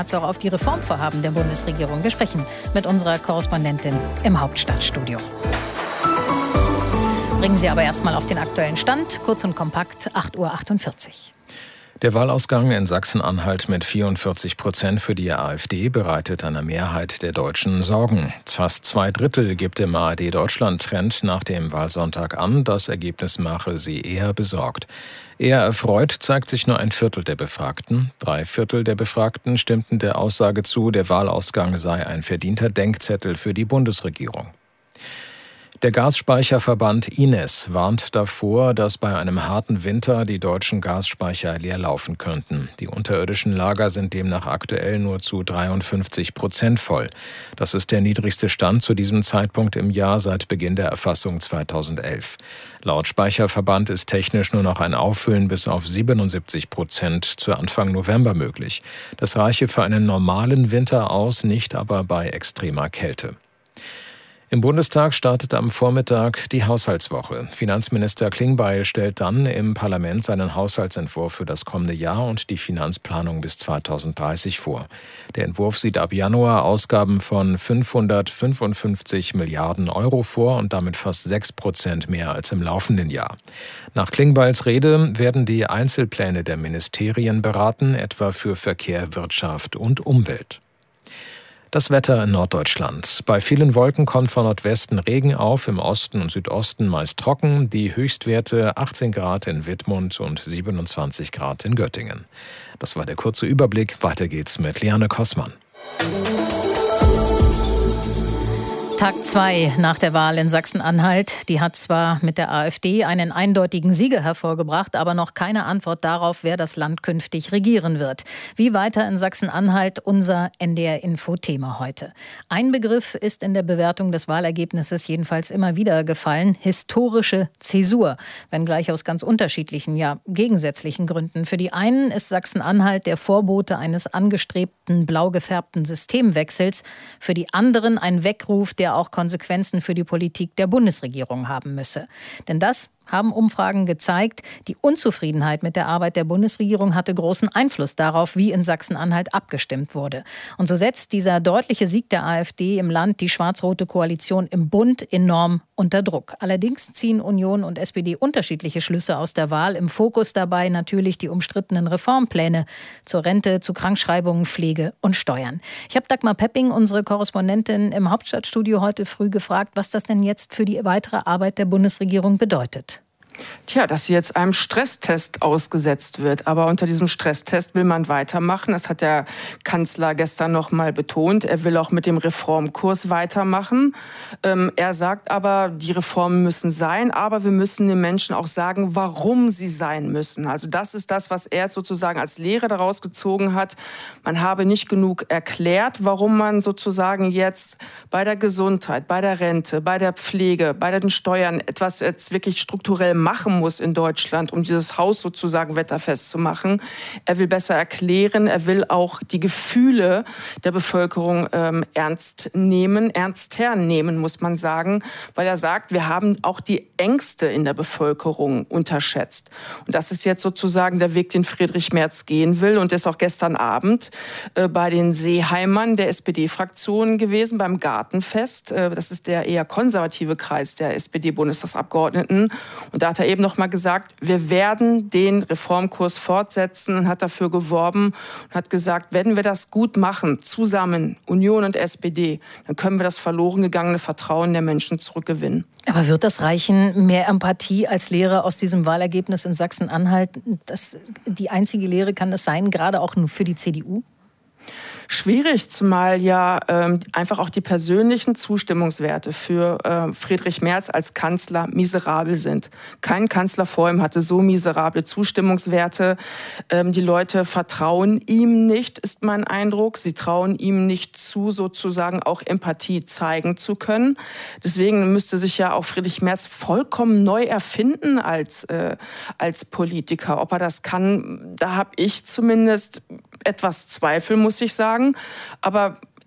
es auch auf die Reformvorhaben der Bundesregierung. Wir sprechen mit unserer Korrespondentin im Hauptstadtstudio. Bringen Sie aber erstmal auf den aktuellen Stand, kurz und kompakt, 8:48 Uhr. Der Wahlausgang in Sachsen-Anhalt mit 44% für die AfD bereitet einer Mehrheit der Deutschen Sorgen. Fast 2/3 gibt im ARD-Deutschland-Trend nach dem Wahlsonntag an, das Ergebnis mache sie eher besorgt. Eher erfreut zeigt sich nur 1/4 der Befragten. 3/4 der Befragten stimmten der Aussage zu, der Wahlausgang sei ein verdienter Denkzettel für die Bundesregierung. Der Gasspeicherverband Ines warnt davor, dass bei einem harten Winter die deutschen Gasspeicher leer laufen könnten. Die unterirdischen Lager sind demnach aktuell nur zu 53% voll. Das ist der niedrigste Stand zu diesem Zeitpunkt im Jahr seit Beginn der Erfassung 2011. Laut Speicherverband ist technisch nur noch ein Auffüllen bis auf 77% zu Anfang November möglich. Das reiche für einen normalen Winter aus, nicht aber bei extremer Kälte. Im Bundestag startet am Vormittag die Haushaltswoche. Finanzminister Klingbeil stellt dann im Parlament seinen Haushaltsentwurf für das kommende Jahr und die Finanzplanung bis 2030 vor. Der Entwurf sieht ab Januar Ausgaben von 555 Milliarden Euro vor und damit fast 6% mehr als im laufenden Jahr. Nach Klingbeils Rede werden die Einzelpläne der Ministerien beraten, etwa für Verkehr, Wirtschaft und Umwelt. Das Wetter in Norddeutschland. Bei vielen Wolken kommt von Nordwesten Regen auf, im Osten und Südosten meist trocken. Die Höchstwerte 18 Grad in Wittmund und 27 Grad in Göttingen. Das war der kurze Überblick. Weiter geht's mit Liane Kossmann. Tag 2 nach der Wahl in Sachsen-Anhalt. Die hat zwar mit der AfD einen eindeutigen Sieger hervorgebracht, aber noch keine Antwort darauf, wer das Land künftig regieren wird. Wie weiter in Sachsen-Anhalt, unser NDR-Info-Thema heute. Ein Begriff ist in der Bewertung des Wahlergebnisses jedenfalls immer wieder gefallen: historische Zäsur. Wenngleich aus ganz unterschiedlichen, ja gegensätzlichen Gründen. Für die einen ist Sachsen-Anhalt der Vorbote eines angestrebten blau gefärbten Systemwechsels. Für die anderen ein Weckruf, der auch Konsequenzen für die Politik der Bundesregierung haben müsse. Denn das haben Umfragen gezeigt. Die Unzufriedenheit mit der Arbeit der Bundesregierung hatte großen Einfluss darauf, wie in Sachsen-Anhalt abgestimmt wurde. Und so setzt dieser deutliche Sieg der AfD im Land die schwarz-rote Koalition im Bund enorm unter Druck. Allerdings ziehen Union und SPD unterschiedliche Schlüsse aus der Wahl. Im Fokus dabei natürlich die umstrittenen Reformpläne zur Rente, zu Krankschreibungen, Pflege und Steuern. Ich habe Dagmar Pepping, unsere Korrespondentin im Hauptstadtstudio, heute früh gefragt, was das denn jetzt für die weitere Arbeit der Bundesregierung bedeutet. Tja, dass sie jetzt einem Stresstest ausgesetzt wird. Aber unter diesem Stresstest will man weitermachen. Das hat der Kanzler gestern noch mal betont. Er will auch mit dem Reformkurs weitermachen. Er sagt aber, die Reformen müssen sein, aber wir müssen den Menschen auch sagen, warum sie sein müssen. Also das ist das, was er sozusagen als Lehre daraus gezogen hat. Man habe nicht genug erklärt, warum man sozusagen jetzt bei der Gesundheit, bei der Rente, bei der Pflege, bei den Steuern etwas jetzt wirklich strukturell machen muss in Deutschland, um dieses Haus sozusagen wetterfest zu machen. Er will besser erklären, er will auch die Gefühle der Bevölkerung ernster nehmen, muss man sagen, weil er sagt, wir haben auch die Ängste in der Bevölkerung unterschätzt. Und das ist jetzt sozusagen der Weg, den Friedrich Merz gehen will, und ist auch gestern Abend bei den Seeheimern der SPD-Fraktion gewesen, beim Gartenfest. Das ist der eher konservative Kreis der SPD-Bundestagsabgeordneten. Und da hat er eben noch mal gesagt, wir werden den Reformkurs fortsetzen, und hat dafür geworben und hat gesagt, wenn wir das gut machen, zusammen, Union und SPD, dann können wir das verloren gegangene Vertrauen der Menschen zurückgewinnen. Aber wird das reichen, mehr Empathie als Lehre aus diesem Wahlergebnis in Sachsen-Anhalt? Die einzige Lehre kann das sein, gerade auch nur für die CDU? Schwierig, zumal ja einfach auch die persönlichen Zustimmungswerte für Friedrich Merz als Kanzler miserabel sind. Kein Kanzler vor ihm hatte so miserable Zustimmungswerte. Die Leute vertrauen ihm nicht, ist mein Eindruck. Sie trauen ihm nicht zu, sozusagen auch Empathie zeigen zu können. Deswegen müsste sich ja auch Friedrich Merz vollkommen neu erfinden als Politiker. Ob er das kann, da habe ich zumindest etwas Zweifel, muss ich sagen. Aber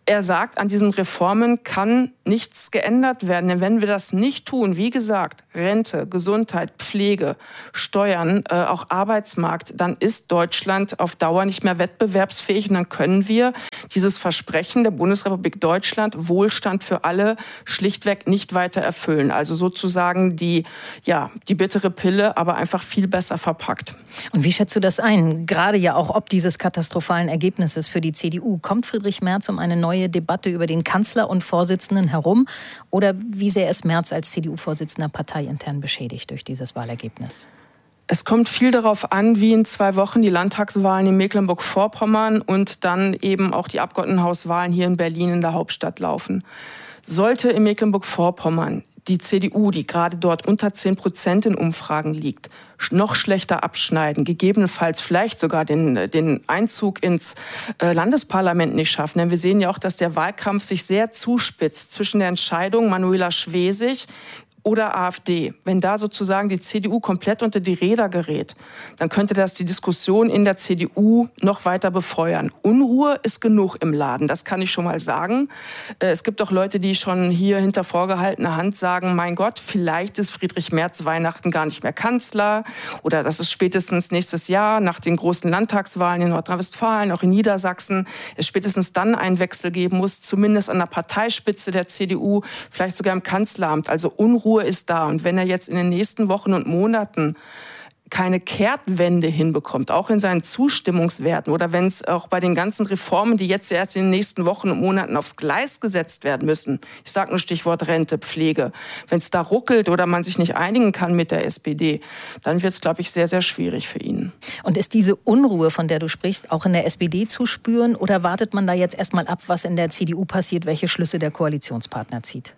Er sagt, an diesen Reformen kann nichts geändert werden. Denn wenn wir das nicht tun, wie gesagt, Rente, Gesundheit, Pflege, Steuern, auch Arbeitsmarkt, dann ist Deutschland auf Dauer nicht mehr wettbewerbsfähig. Und dann können wir dieses Versprechen der Bundesrepublik Deutschland, Wohlstand für alle, schlichtweg nicht weiter erfüllen. Also sozusagen die bittere Pille, aber einfach viel besser verpackt. Und wie schätzt du das ein? Gerade ja auch ob dieses katastrophalen Ergebnisses für die CDU. Kommt Friedrich Merz um eine neue Debatte über den Kanzler und Vorsitzenden herum? Oder wie sehr ist Merz als CDU-Vorsitzender parteiintern beschädigt durch dieses Wahlergebnis? Es kommt viel darauf an, wie in 2 Wochen die Landtagswahlen in Mecklenburg-Vorpommern und dann eben auch die Abgeordnetenhauswahlen hier in Berlin in der Hauptstadt laufen. Sollte in Mecklenburg-Vorpommern die CDU, die gerade dort unter 10% in Umfragen liegt, noch schlechter abschneiden, gegebenenfalls vielleicht sogar den Einzug ins Landesparlament nicht schaffen. Denn wir sehen ja auch, dass der Wahlkampf sich sehr zuspitzt zwischen der Entscheidung Manuela Schwesig oder AfD. Wenn da sozusagen die CDU komplett unter die Räder gerät, dann könnte das die Diskussion in der CDU noch weiter befeuern. Unruhe ist genug im Laden, das kann ich schon mal sagen. Es gibt auch Leute, die schon hier hinter vorgehaltener Hand sagen, mein Gott, vielleicht ist Friedrich Merz Weihnachten gar nicht mehr Kanzler oder das ist spätestens nächstes Jahr nach den großen Landtagswahlen in Nordrhein-Westfalen, auch in Niedersachsen, es spätestens dann einen Wechsel geben muss, zumindest an der Parteispitze der CDU, vielleicht sogar im Kanzleramt. Also Unruhe ist da. Und wenn er jetzt in den nächsten Wochen und Monaten keine Kehrtwende hinbekommt, auch in seinen Zustimmungswerten oder wenn es auch bei den ganzen Reformen, die jetzt erst in den nächsten Wochen und Monaten aufs Gleis gesetzt werden müssen, ich sage nur Stichwort Rente, Pflege, wenn es da ruckelt oder man sich nicht einigen kann mit der SPD, dann wird es, glaube ich, sehr, sehr schwierig für ihn. Und ist diese Unruhe, von der du sprichst, auch in der SPD zu spüren oder wartet man da jetzt erstmal ab, was in der CDU passiert, welche Schlüsse der Koalitionspartner zieht?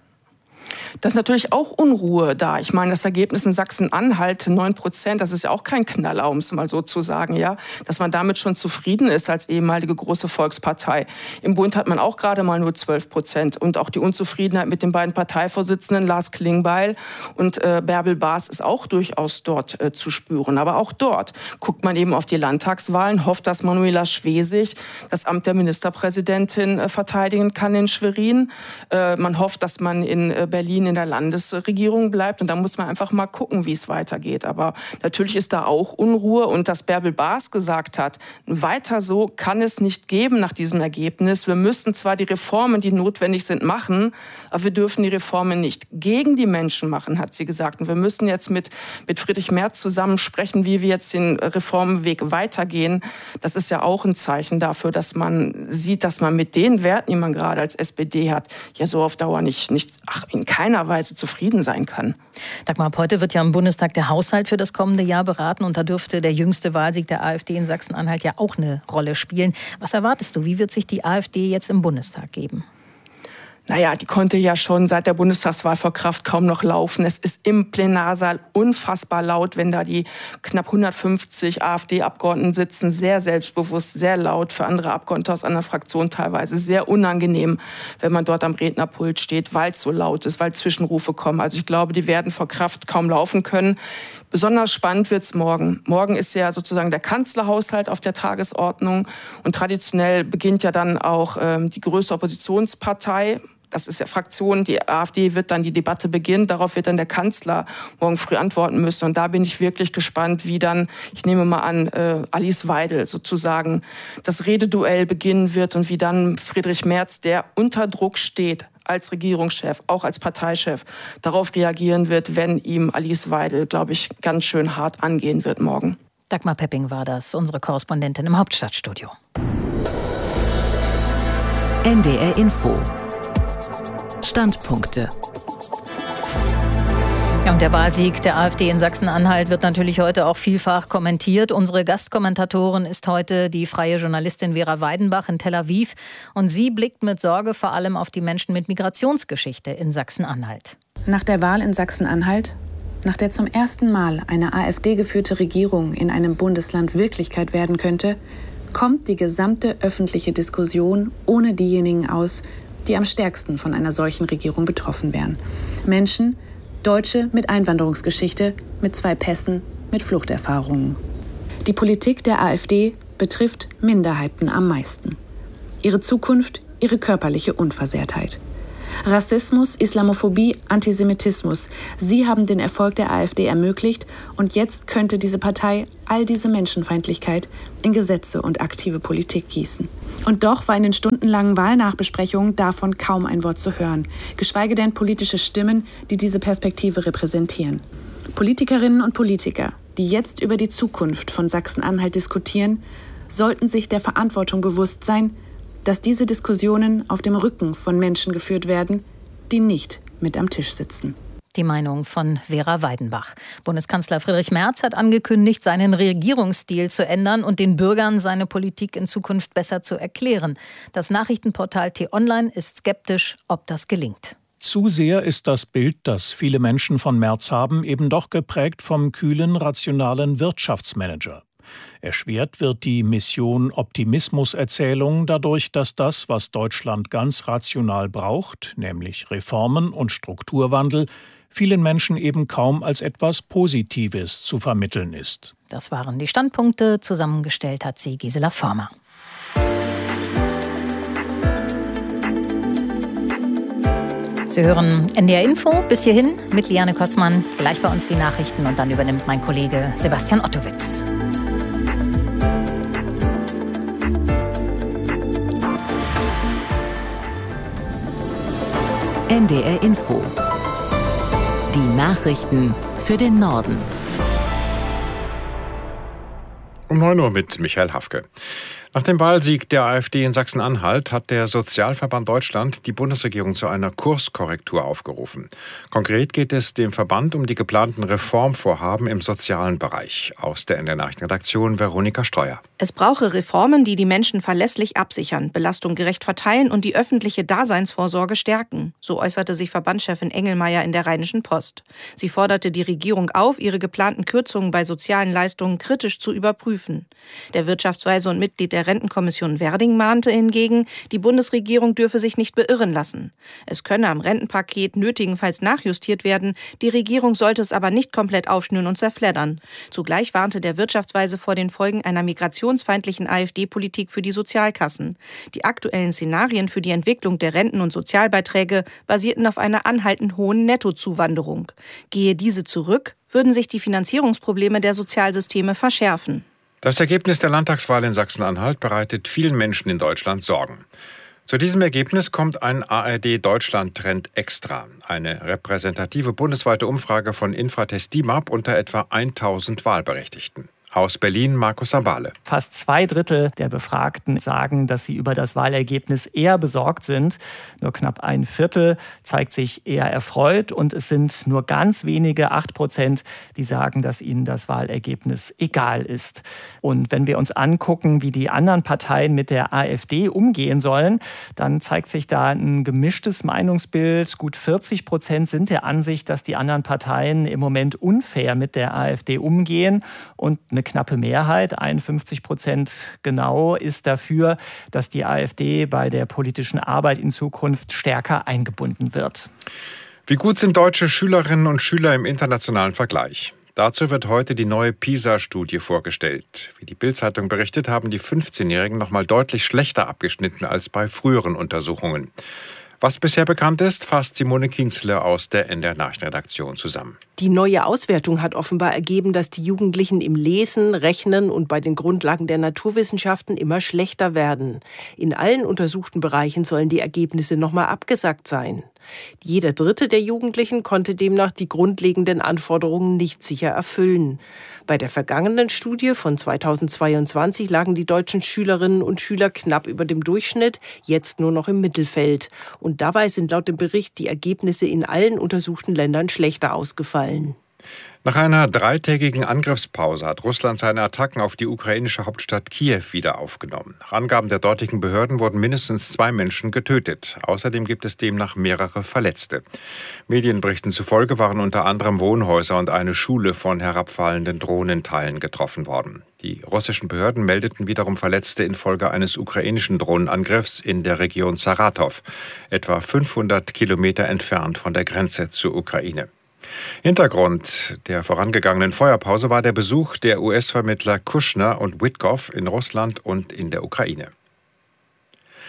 Da ist natürlich auch Unruhe da. Ich meine, das Ergebnis in Sachsen-Anhalt, 9%, das ist ja auch kein Knaller, um es mal so zu sagen, ja, dass man damit schon zufrieden ist als ehemalige große Volkspartei. Im Bund hat man auch gerade mal nur 12%. Und auch die Unzufriedenheit mit den beiden Parteivorsitzenden, Lars Klingbeil und Bärbel Baas, ist auch durchaus dort zu spüren. Aber auch dort guckt man eben auf die Landtagswahlen, hofft, dass Manuela Schwesig das Amt der Ministerpräsidentin verteidigen kann in Schwerin. Man hofft, dass man in Berlin in der Landesregierung bleibt. Und da muss man einfach mal gucken, wie es weitergeht. Aber natürlich ist da auch Unruhe. Und dass Bärbel Baas gesagt hat, weiter so kann es nicht geben nach diesem Ergebnis. Wir müssen zwar die Reformen, die notwendig sind, machen, aber wir dürfen die Reformen nicht gegen die Menschen machen, hat sie gesagt. Und wir müssen jetzt mit Friedrich Merz zusammen sprechen, wie wir jetzt den Reformweg weitergehen. Das ist ja auch ein Zeichen dafür, dass man sieht, dass man mit den Werten, die man gerade als SPD hat, ja so auf Dauer nicht in keiner Weise zufrieden sein kann. Dagmar, heute wird ja im Bundestag der Haushalt für das kommende Jahr beraten und da dürfte der jüngste Wahlsieg der AfD in Sachsen-Anhalt ja auch eine Rolle spielen. Was erwartest du? Wie wird sich die AfD jetzt im Bundestag geben? Naja, die konnte ja schon seit der Bundestagswahl vor Kraft kaum noch laufen. Es ist im Plenarsaal unfassbar laut, wenn da die knapp 150 AfD-Abgeordneten sitzen. Sehr selbstbewusst, sehr laut, für andere Abgeordnete aus anderen Fraktionen teilweise sehr unangenehm, wenn man dort am Rednerpult steht, weil es so laut ist, weil Zwischenrufe kommen. Also ich glaube, die werden vor Kraft kaum laufen können. Besonders spannend wird's morgen. Morgen ist ja sozusagen der Kanzlerhaushalt auf der Tagesordnung. Und traditionell beginnt ja dann auch die größte Oppositionspartei. Das ist ja Fraktion, die AfD wird dann die Debatte beginnen. Darauf wird dann der Kanzler morgen früh antworten müssen. Und da bin ich wirklich gespannt, wie dann, ich nehme mal an, Alice Weidel sozusagen das Rededuell beginnen wird und wie dann Friedrich Merz, der unter Druck steht, als Regierungschef, auch als Parteichef, darauf reagieren wird, wenn ihm Alice Weidel, glaube ich, ganz schön hart angehen wird morgen. Dagmar Pepping war das, unsere Korrespondentin im Hauptstadtstudio. NDR Info. Standpunkte. Ja, und der Wahlsieg der AfD in Sachsen-Anhalt wird natürlich heute auch vielfach kommentiert. Unsere Gastkommentatorin ist heute die freie Journalistin Vera Weidenbach in Tel Aviv. Und sie blickt mit Sorge vor allem auf die Menschen mit Migrationsgeschichte in Sachsen-Anhalt. Nach der Wahl in Sachsen-Anhalt, nach der zum ersten Mal eine AfD-geführte Regierung in einem Bundesland Wirklichkeit werden könnte, kommt die gesamte öffentliche Diskussion ohne diejenigen aus, die am stärksten von einer solchen Regierung betroffen wären. Menschen, Deutsche mit Einwanderungsgeschichte, mit 2 Pässen, mit Fluchterfahrungen. Die Politik der AfD betrifft Minderheiten am meisten. Ihre Zukunft, ihre körperliche Unversehrtheit. Rassismus, Islamophobie, Antisemitismus, sie haben den Erfolg der AfD ermöglicht und jetzt könnte diese Partei all diese Menschenfeindlichkeit in Gesetze und aktive Politik gießen. Und doch war in den stundenlangen Wahlnachbesprechungen davon kaum ein Wort zu hören, geschweige denn politische Stimmen, die diese Perspektive repräsentieren. Politikerinnen und Politiker, die jetzt über die Zukunft von Sachsen-Anhalt diskutieren, sollten sich der Verantwortung bewusst sein, dass diese Diskussionen auf dem Rücken von Menschen geführt werden, die nicht mit am Tisch sitzen. Die Meinung von Vera Weidenbach. Bundeskanzler Friedrich Merz hat angekündigt, seinen Regierungsstil zu ändern und den Bürgern seine Politik in Zukunft besser zu erklären. Das Nachrichtenportal T-Online ist skeptisch, ob das gelingt. Zu sehr ist das Bild, das viele Menschen von Merz haben, eben doch geprägt vom kühlen, rationalen Wirtschaftsmanager. Erschwert wird die Mission Optimismuserzählung dadurch, dass das, was Deutschland ganz rational braucht, nämlich Reformen und Strukturwandel, vielen Menschen eben kaum als etwas Positives zu vermitteln ist. Das waren die Standpunkte. Zusammengestellt hat sie Gisela Former. Sie hören NDR Info bis hierhin mit Liane Kossmann. Gleich bei uns die Nachrichten und dann übernimmt mein Kollege Sebastian Ottowitz. NDR Info. Die Nachrichten für den Norden. Um 9 Uhr mit Michael Hafke. Nach dem Wahlsieg der AfD in Sachsen-Anhalt hat der Sozialverband Deutschland die Bundesregierung zu einer Kurskorrektur aufgerufen. Konkret geht es dem Verband um die geplanten Reformvorhaben im sozialen Bereich. Aus der NDR Nachrichtenredaktion Veronika Streuer. Es brauche Reformen, die die Menschen verlässlich absichern, Belastung gerecht verteilen und die öffentliche Daseinsvorsorge stärken. So äußerte sich Verbandschefin Engelmeier in der Rheinischen Post. Sie forderte die Regierung auf, ihre geplanten Kürzungen bei sozialen Leistungen kritisch zu überprüfen. Der Wirtschaftsweise und Mitglied der Rentenkommission Werding mahnte hingegen, die Bundesregierung dürfe sich nicht beirren lassen. Es könne am Rentenpaket nötigenfalls nachjustiert werden, die Regierung sollte es aber nicht komplett aufschnüren und zerfleddern. Zugleich warnte der Wirtschaftsweise vor den Folgen einer migrationsfeindlichen AfD-Politik für die Sozialkassen. Die aktuellen Szenarien für die Entwicklung der Renten- und Sozialbeiträge basierten auf einer anhaltend hohen Nettozuwanderung. Gehe diese zurück, würden sich die Finanzierungsprobleme der Sozialsysteme verschärfen. Das Ergebnis der Landtagswahl in Sachsen-Anhalt bereitet vielen Menschen in Deutschland Sorgen. Zu diesem Ergebnis kommt ein ARD-Deutschland-Trend extra, eine repräsentative bundesweite Umfrage von Infratest DIMAP unter etwa 1000 Wahlberechtigten. Aus Berlin, Markus Sambale. Fast 2/3 der Befragten sagen, dass sie über das Wahlergebnis eher besorgt sind. Nur knapp 1/4 zeigt sich eher erfreut. Und es sind nur ganz wenige, 8%, die sagen, dass ihnen das Wahlergebnis egal ist. Und wenn wir uns angucken, wie die anderen Parteien mit der AfD umgehen sollen, dann zeigt sich da ein gemischtes Meinungsbild. Gut 40% sind der Ansicht, dass die anderen Parteien im Moment unfair mit der AfD umgehen. Und eine knappe Mehrheit, 51% genau, ist dafür, dass die AfD bei der politischen Arbeit in Zukunft stärker eingebunden wird. Wie gut sind deutsche Schülerinnen und Schüler im internationalen Vergleich? Dazu wird heute die neue PISA-Studie vorgestellt. Wie die Bild-Zeitung berichtet, haben die 15-Jährigen noch mal deutlich schlechter abgeschnitten als bei früheren Untersuchungen. Was bisher bekannt ist, fasst Simone Kienzle aus der NDR Nachrichtenredaktion zusammen. Die neue Auswertung hat offenbar ergeben, dass die Jugendlichen im Lesen, Rechnen und bei den Grundlagen der Naturwissenschaften immer schlechter werden. In allen untersuchten Bereichen sollen die Ergebnisse nochmal abgesackt sein. Jeder Dritte der Jugendlichen konnte demnach die grundlegenden Anforderungen nicht sicher erfüllen. Bei der vergangenen Studie von 2022 lagen die deutschen Schülerinnen und Schüler knapp über dem Durchschnitt, jetzt nur noch im Mittelfeld. Und dabei sind laut dem Bericht die Ergebnisse in allen untersuchten Ländern schlechter ausgefallen. Nach einer 3-tägigen Angriffspause hat Russland seine Attacken auf die ukrainische Hauptstadt Kiew wieder aufgenommen. Nach Angaben der dortigen Behörden wurden mindestens 2 Menschen getötet. Außerdem gibt es demnach mehrere Verletzte. Medienberichten zufolge waren unter anderem Wohnhäuser und eine Schule von herabfallenden Drohnenteilen getroffen worden. Die russischen Behörden meldeten wiederum Verletzte infolge eines ukrainischen Drohnenangriffs in der Region Saratow, etwa 500 Kilometer entfernt von der Grenze zur Ukraine. Hintergrund der vorangegangenen Feuerpause war der Besuch der US-Vermittler Kushner und Witkoff in Russland und in der Ukraine.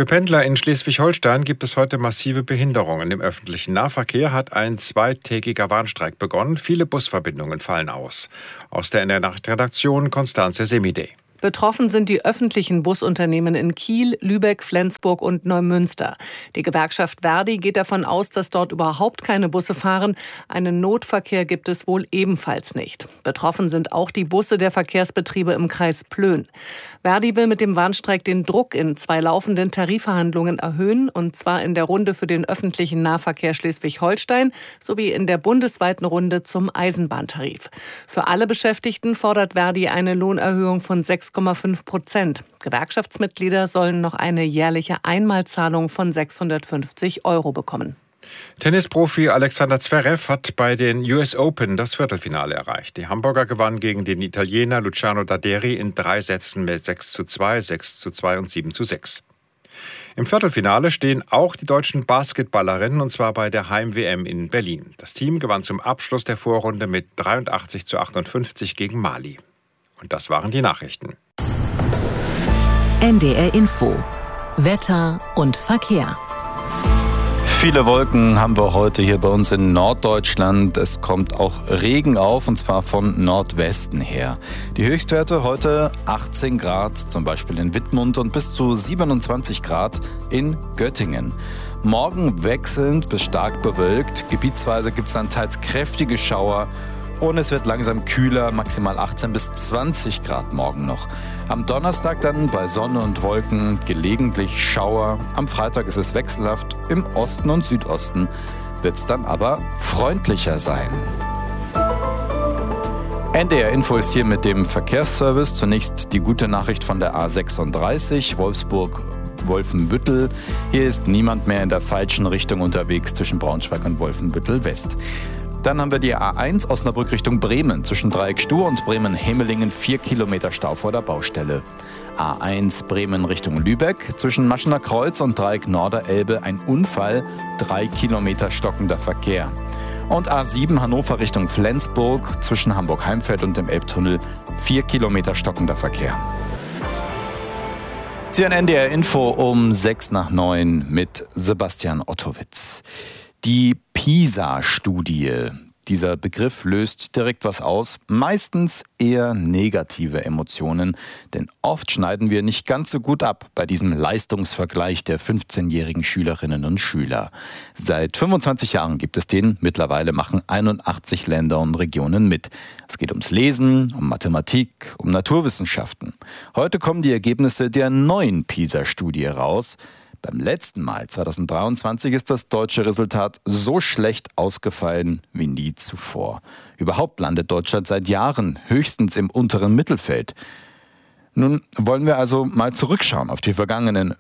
Für Pendler in Schleswig-Holstein gibt es heute massive Behinderungen. Im öffentlichen Nahverkehr hat ein zweitägiger Warnstreik begonnen. Viele Busverbindungen fallen aus. Aus der NDR-Nachtredaktion Constanze Semidey. Betroffen sind die öffentlichen Busunternehmen in Kiel, Lübeck, Flensburg und Neumünster. Die Gewerkschaft Verdi geht davon aus, dass dort überhaupt keine Busse fahren. Einen Notverkehr gibt es wohl ebenfalls nicht. Betroffen sind auch die Busse der Verkehrsbetriebe im Kreis Plön. Verdi will mit dem Warnstreik den Druck in 2 laufenden Tarifverhandlungen erhöhen, und zwar in der Runde für den öffentlichen Nahverkehr Schleswig-Holstein sowie in der bundesweiten Runde zum Eisenbahntarif. Für alle Beschäftigten fordert Verdi eine Lohnerhöhung von 6,5%. Gewerkschaftsmitglieder sollen noch eine jährliche Einmalzahlung von 650 € bekommen. Tennisprofi Alexander Zverev hat bei den US Open das Viertelfinale erreicht. Die Hamburger gewann gegen den Italiener Luciano Daderi in 3 Sätzen mit 6:2, 6:2 und 7:6. Im Viertelfinale stehen auch die deutschen Basketballerinnen, und zwar bei der Heim-WM in Berlin. Das Team gewann zum Abschluss der Vorrunde mit 83:58 gegen Mali. Und das waren die Nachrichten. NDR Info. Wetter und Verkehr. Viele Wolken haben wir heute hier bei uns in Norddeutschland. Es kommt auch Regen auf, und zwar von Nordwesten her. Die Höchstwerte heute 18 Grad, zum Beispiel in Wittmund, und bis zu 27 Grad in Göttingen. Morgen wechselnd bis stark bewölkt. Gebietsweise gibt es dann teils kräftige Schauer. Und es wird langsam kühler, maximal 18 bis 20 Grad morgen noch. Am Donnerstag dann bei Sonne und Wolken gelegentlich Schauer. Am Freitag ist es wechselhaft. Im Osten und Südosten wird es dann aber freundlicher sein. NDR Info ist hier mit dem Verkehrsservice. Zunächst die gute Nachricht von der A36 Wolfsburg-Wolfenbüttel. Hier ist niemand mehr in der falschen Richtung unterwegs zwischen Braunschweig und Wolfenbüttel West. Dann haben wir die A1 Osnabrück Richtung Bremen. Zwischen Dreieck Stur und Bremen-Hemelingen 4 Kilometer Stau vor der Baustelle. A1 Bremen Richtung Lübeck. Zwischen Maschener Kreuz und Dreieck Norderelbe ein Unfall. 3 Kilometer stockender Verkehr. Und A7 Hannover Richtung Flensburg. Zwischen Hamburg-Heimfeld und dem Elbtunnel 4 Kilometer stockender Verkehr. Sie an NDR Info um 8:06 mit Sebastian Ottowitz. Die PISA-Studie. Dieser Begriff löst direkt was aus, meistens eher negative Emotionen, denn oft schneiden wir nicht ganz so gut ab bei diesem Leistungsvergleich der 15-jährigen Schülerinnen und Schüler. Seit 25 Jahren gibt es den, mittlerweile machen 81 Länder und Regionen mit. Es geht ums Lesen, um Mathematik, um Naturwissenschaften. Heute kommen die Ergebnisse der neuen PISA-Studie raus. Beim letzten Mal, 2023, ist das deutsche Resultat so schlecht ausgefallen wie nie zuvor. Überhaupt landet Deutschland seit Jahren höchstens im unteren Mittelfeld. Nun wollen wir also mal zurückschauen auf die vergangenen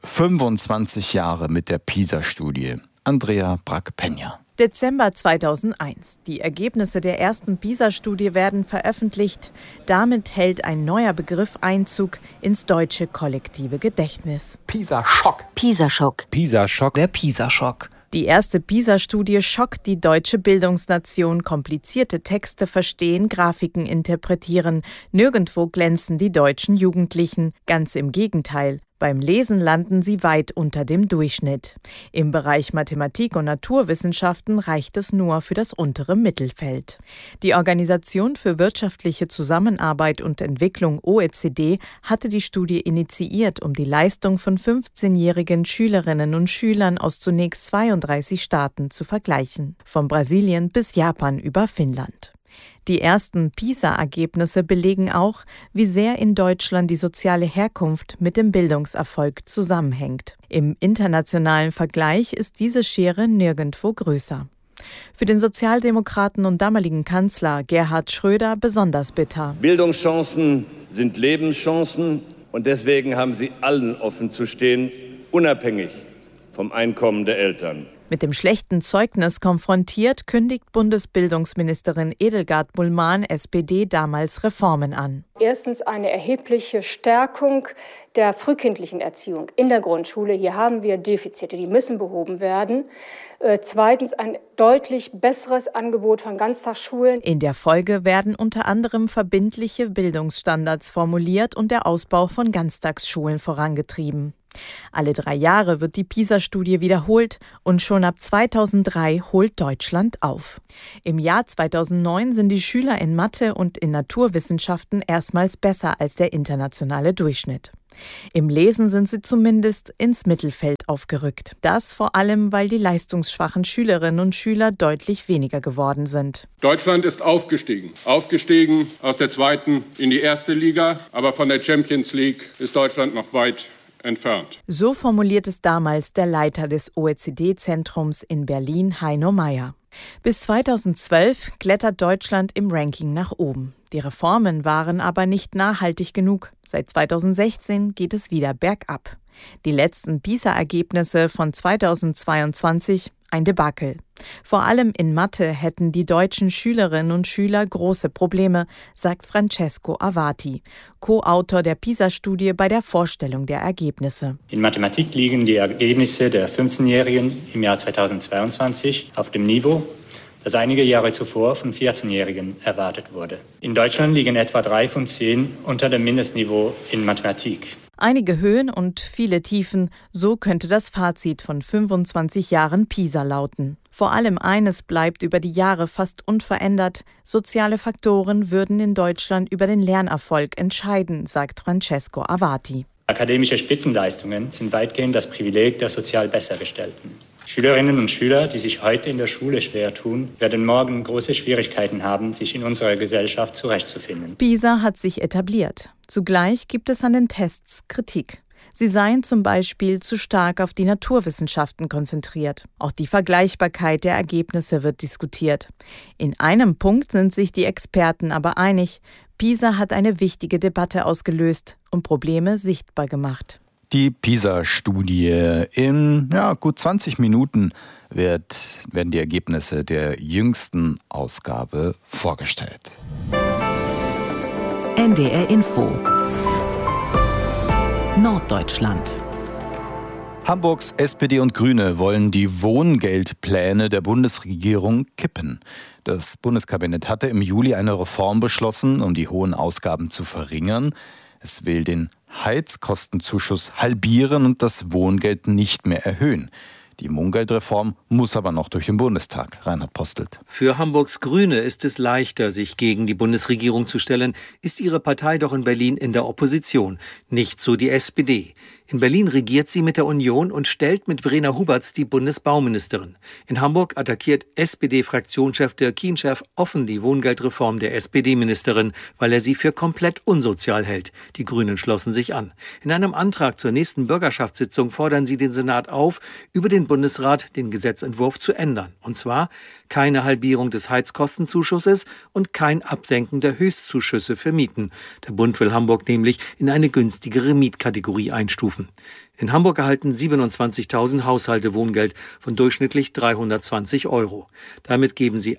25 Jahre mit der PISA-Studie. Andrea Brack-Penja. Dezember 2001. Die Ergebnisse der ersten PISA-Studie werden veröffentlicht. Damit hält ein neuer Begriff Einzug ins deutsche kollektive Gedächtnis. PISA-Schock. PISA-Schock. PISA-Schock. Der PISA-Schock. Die erste PISA-Studie schockt die deutsche Bildungsnation. Komplizierte Texte verstehen, Grafiken interpretieren. Nirgendwo glänzen die deutschen Jugendlichen. Ganz im Gegenteil. Beim Lesen landen sie weit unter dem Durchschnitt. Im Bereich Mathematik und Naturwissenschaften reicht es nur für das untere Mittelfeld. Die Organisation für wirtschaftliche Zusammenarbeit und Entwicklung OECD hatte die Studie initiiert, um die Leistung von 15-jährigen Schülerinnen und Schülern aus zunächst 32 Staaten zu vergleichen, von Brasilien bis Japan über Finnland. Die ersten PISA-Ergebnisse belegen auch, wie sehr in Deutschland die soziale Herkunft mit dem Bildungserfolg zusammenhängt. Im internationalen Vergleich ist diese Schere nirgendwo größer. Für den Sozialdemokraten und damaligen Kanzler Gerhard Schröder besonders bitter. Bildungschancen sind Lebenschancen und deswegen haben sie allen offen zu stehen, unabhängig vom Einkommen der Eltern. Mit dem schlechten Zeugnis konfrontiert, kündigt Bundesbildungsministerin Edelgard Bullmann, SPD, damals Reformen an. Erstens eine erhebliche Stärkung der frühkindlichen Erziehung in der Grundschule. Hier haben wir Defizite, die müssen behoben werden. Zweitens ein deutlich besseres Angebot von Ganztagsschulen. In der Folge werden unter anderem verbindliche Bildungsstandards formuliert und der Ausbau von Ganztagsschulen vorangetrieben. Alle 3 Jahre wird die PISA-Studie wiederholt und schon ab 2003 holt Deutschland auf. Im Jahr 2009 sind die Schüler in Mathe und in Naturwissenschaften erstmals besser als der internationale Durchschnitt. Im Lesen sind sie zumindest ins Mittelfeld aufgerückt. Das vor allem, weil die leistungsschwachen Schülerinnen und Schüler deutlich weniger geworden sind. Deutschland ist aufgestiegen. Aufgestiegen aus der 2. in die 1. Liga. Aber von der Champions League ist Deutschland noch weit entfernt. So formuliert es damals der Leiter des OECD-Zentrums in Berlin, Heino Mayer. Bis 2012 klettert Deutschland im Ranking nach oben. Die Reformen waren aber nicht nachhaltig genug. Seit 2016 geht es wieder bergab. Die letzten PISA-Ergebnisse von 2022 ein Debakel. Vor allem in Mathe hätten die deutschen Schülerinnen und Schüler große Probleme, sagt Francesco Avati, Co-Autor der PISA-Studie bei der Vorstellung der Ergebnisse. In Mathematik liegen die Ergebnisse der 15-Jährigen im Jahr 2022 auf dem Niveau, das einige Jahre zuvor von 14-Jährigen erwartet wurde. In Deutschland liegen etwa 3 von 10 unter dem Mindestniveau in Mathematik. Einige Höhen und viele Tiefen, so könnte das Fazit von 25 Jahren PISA lauten. Vor allem eines bleibt über die Jahre fast unverändert: Soziale Faktoren würden in Deutschland über den Lernerfolg entscheiden, sagt Francesco Avati. Akademische Spitzenleistungen sind weitgehend das Privileg der sozial Bessergestellten. Schülerinnen und Schüler, die sich heute in der Schule schwer tun, werden morgen große Schwierigkeiten haben, sich in unserer Gesellschaft zurechtzufinden. PISA hat sich etabliert. Zugleich gibt es an den Tests Kritik. Sie seien zum Beispiel zu stark auf die Naturwissenschaften konzentriert. Auch die Vergleichbarkeit der Ergebnisse wird diskutiert. In einem Punkt sind sich die Experten aber einig: PISA hat eine wichtige Debatte ausgelöst und Probleme sichtbar gemacht. Die PISA-Studie. In gut 20 Minuten werden die Ergebnisse der jüngsten Ausgabe vorgestellt. NDR Info Norddeutschland. Hamburgs SPD und Grüne wollen die Wohngeldpläne der Bundesregierung kippen. Das Bundeskabinett hatte im Juli eine Reform beschlossen, um die hohen Ausgaben zu verringern. Es will den Heizkostenzuschuss halbieren und das Wohngeld nicht mehr erhöhen. Die Wohngeldreform muss aber noch durch den Bundestag. Reinhard Postelt. Für Hamburgs Grüne ist es leichter, sich gegen die Bundesregierung zu stellen, ist ihre Partei doch in Berlin in der Opposition. Nicht so die SPD. In Berlin regiert sie mit der Union und stellt mit Verena Huberts die Bundesbauministerin. In Hamburg attackiert SPD-Fraktionschef Dirk Kienchef offen die Wohngeldreform der SPD-Ministerin, weil er sie für komplett unsozial hält. Die Grünen schlossen sich an. In einem Antrag zur nächsten Bürgerschaftssitzung fordern sie den Senat auf, über den Bundesrat den Gesetzentwurf zu ändern. Und zwar keine Halbierung des Heizkostenzuschusses und kein Absenken der Höchstzuschüsse für Mieten. Der Bund will Hamburg nämlich in eine günstigere Mietkategorie einstufen. In Hamburg erhalten 27.000 Haushalte Wohngeld von durchschnittlich 320 €. Damit geben sie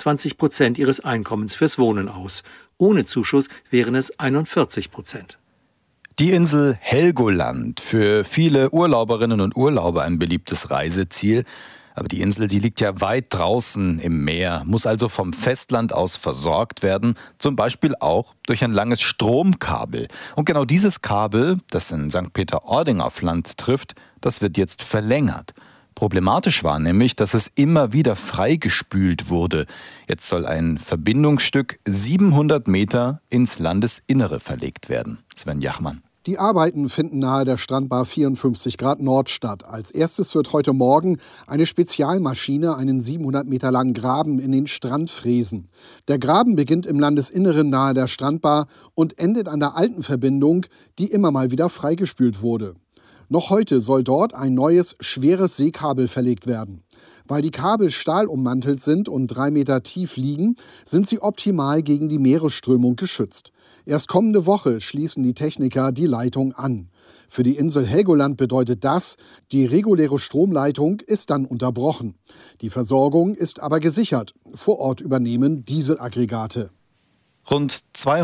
21% ihres Einkommens fürs Wohnen aus. Ohne Zuschuss wären es 41%. Die Insel Helgoland, für viele Urlauberinnen und Urlauber ein beliebtes Reiseziel. Aber die Insel, die liegt ja weit draußen im Meer, muss also vom Festland aus versorgt werden, zum Beispiel auch durch ein langes Stromkabel. Und genau dieses Kabel, das in St. Peter-Ording auf Land trifft, das wird jetzt verlängert. Problematisch war nämlich, dass es immer wieder freigespült wurde. Jetzt soll ein Verbindungsstück 700 Meter ins Landesinnere verlegt werden. Sven Jachmann. Die Arbeiten finden nahe der Strandbar 54 Grad Nord statt. Als erstes wird heute Morgen eine Spezialmaschine einen 700 Meter langen Graben in den Strand fräsen. Der Graben beginnt im Landesinneren nahe der Strandbar und endet an der alten Verbindung, die immer mal wieder freigespült wurde. Noch heute soll dort ein neues, schweres Seekabel verlegt werden. Weil die Kabel stahlummantelt sind und 3 Meter tief liegen, sind sie optimal gegen die Meeresströmung geschützt. Erst kommende Woche schließen die Techniker die Leitung an. Für die Insel Helgoland bedeutet das, die reguläre Stromleitung ist dann unterbrochen. Die Versorgung ist aber gesichert. Vor Ort übernehmen Dieselaggregate. Rund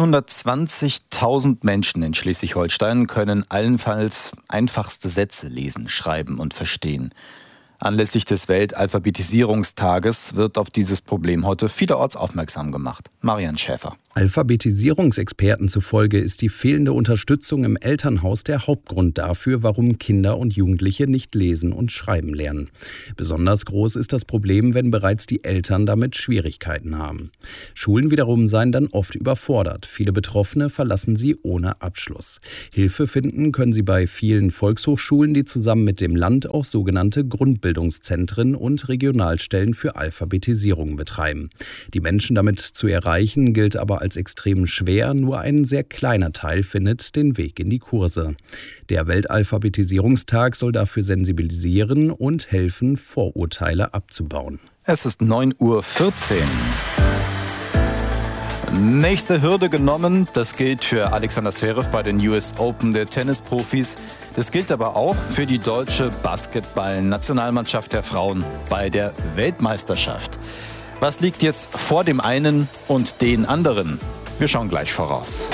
220.000 Menschen in Schleswig-Holstein können allenfalls einfachste Sätze lesen, schreiben und verstehen. Anlässlich des Weltalphabetisierungstages wird auf dieses Problem heute vielerorts aufmerksam gemacht. Marian Schäfer. Alphabetisierungsexperten zufolge ist die fehlende Unterstützung im Elternhaus der Hauptgrund dafür, warum Kinder und Jugendliche nicht lesen und schreiben lernen. Besonders groß ist das Problem, wenn bereits die Eltern damit Schwierigkeiten haben. Schulen wiederum seien dann oft überfordert. Viele Betroffene verlassen sie ohne Abschluss. Hilfe finden können sie bei vielen Volkshochschulen, die zusammen mit dem Land auch sogenannte Grundbildungszentren und Regionalstellen für Alphabetisierung betreiben. Die Menschen damit zu erreichen, gilt aber als extrem schwer. Nur ein sehr kleiner Teil findet den Weg in die Kurse. Der Weltalphabetisierungstag soll dafür sensibilisieren und helfen, Vorurteile abzubauen. Es ist 9:14 Uhr. Nächste Hürde genommen. Das gilt für Alexander Zverev bei den US Open der Tennisprofis. Das gilt aber auch für die deutsche Basketball-Nationalmannschaft der Frauen bei der Weltmeisterschaft. Was liegt jetzt vor dem einen und den anderen? Wir schauen gleich voraus.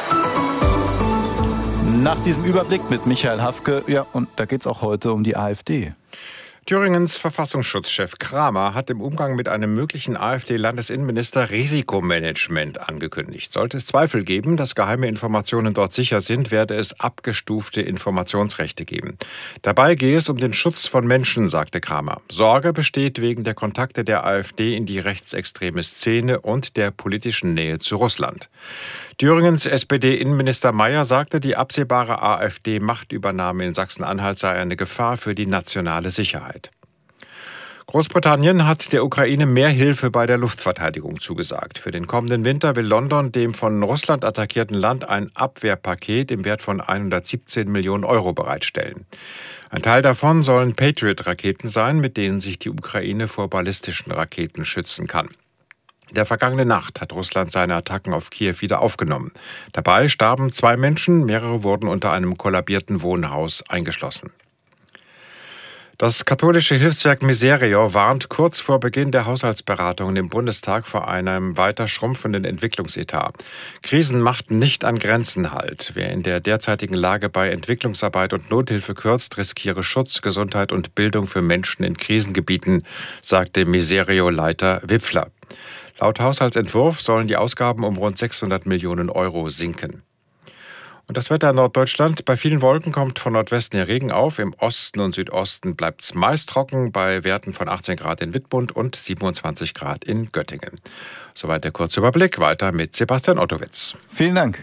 Nach diesem Überblick mit Michael Hafke, ja, und da geht es auch heute um die AfD. Thüringens Verfassungsschutzchef Kramer hat im Umgang mit einem möglichen AfD-Landesinnenminister Risikomanagement angekündigt. Sollte es Zweifel geben, dass geheime Informationen dort sicher sind, werde es abgestufte Informationsrechte geben. Dabei gehe es um den Schutz von Menschen, sagte Kramer. Sorge besteht wegen der Kontakte der AfD in die rechtsextreme Szene und der politischen Nähe zu Russland. Thüringens SPD-Innenminister Mayer sagte, die absehbare AfD-Machtübernahme in Sachsen-Anhalt sei eine Gefahr für die nationale Sicherheit. Großbritannien hat der Ukraine mehr Hilfe bei der Luftverteidigung zugesagt. Für den kommenden Winter will London dem von Russland attackierten Land ein Abwehrpaket im Wert von 117 Millionen Euro bereitstellen. Ein Teil davon sollen Patriot-Raketen sein, mit denen sich die Ukraine vor ballistischen Raketen schützen kann. In der vergangenen Nacht hat Russland seine Attacken auf Kiew wieder aufgenommen. Dabei starben 2 Menschen, mehrere wurden unter einem kollabierten Wohnhaus eingeschlossen. Das katholische Hilfswerk Miserio warnt kurz vor Beginn der Haushaltsberatungen im Bundestag vor einem weiter schrumpfenden Entwicklungsetat. Krisen machten nicht an Grenzen Halt. Wer in der derzeitigen Lage bei Entwicklungsarbeit und Nothilfe kürzt, riskiere Schutz, Gesundheit und Bildung für Menschen in Krisengebieten, sagte Miserio-Leiter Wipfler. Laut Haushaltsentwurf sollen die Ausgaben um rund 600 Millionen Euro sinken. Und das Wetter in Norddeutschland. Bei vielen Wolken kommt von Nordwesten her Regen auf. Im Osten und Südosten bleibt es meist trocken bei Werten von 18 Grad in Wittbund und 27 Grad in Göttingen. Soweit der kurze Überblick. Weiter mit Sebastian Ottowitz. Vielen Dank.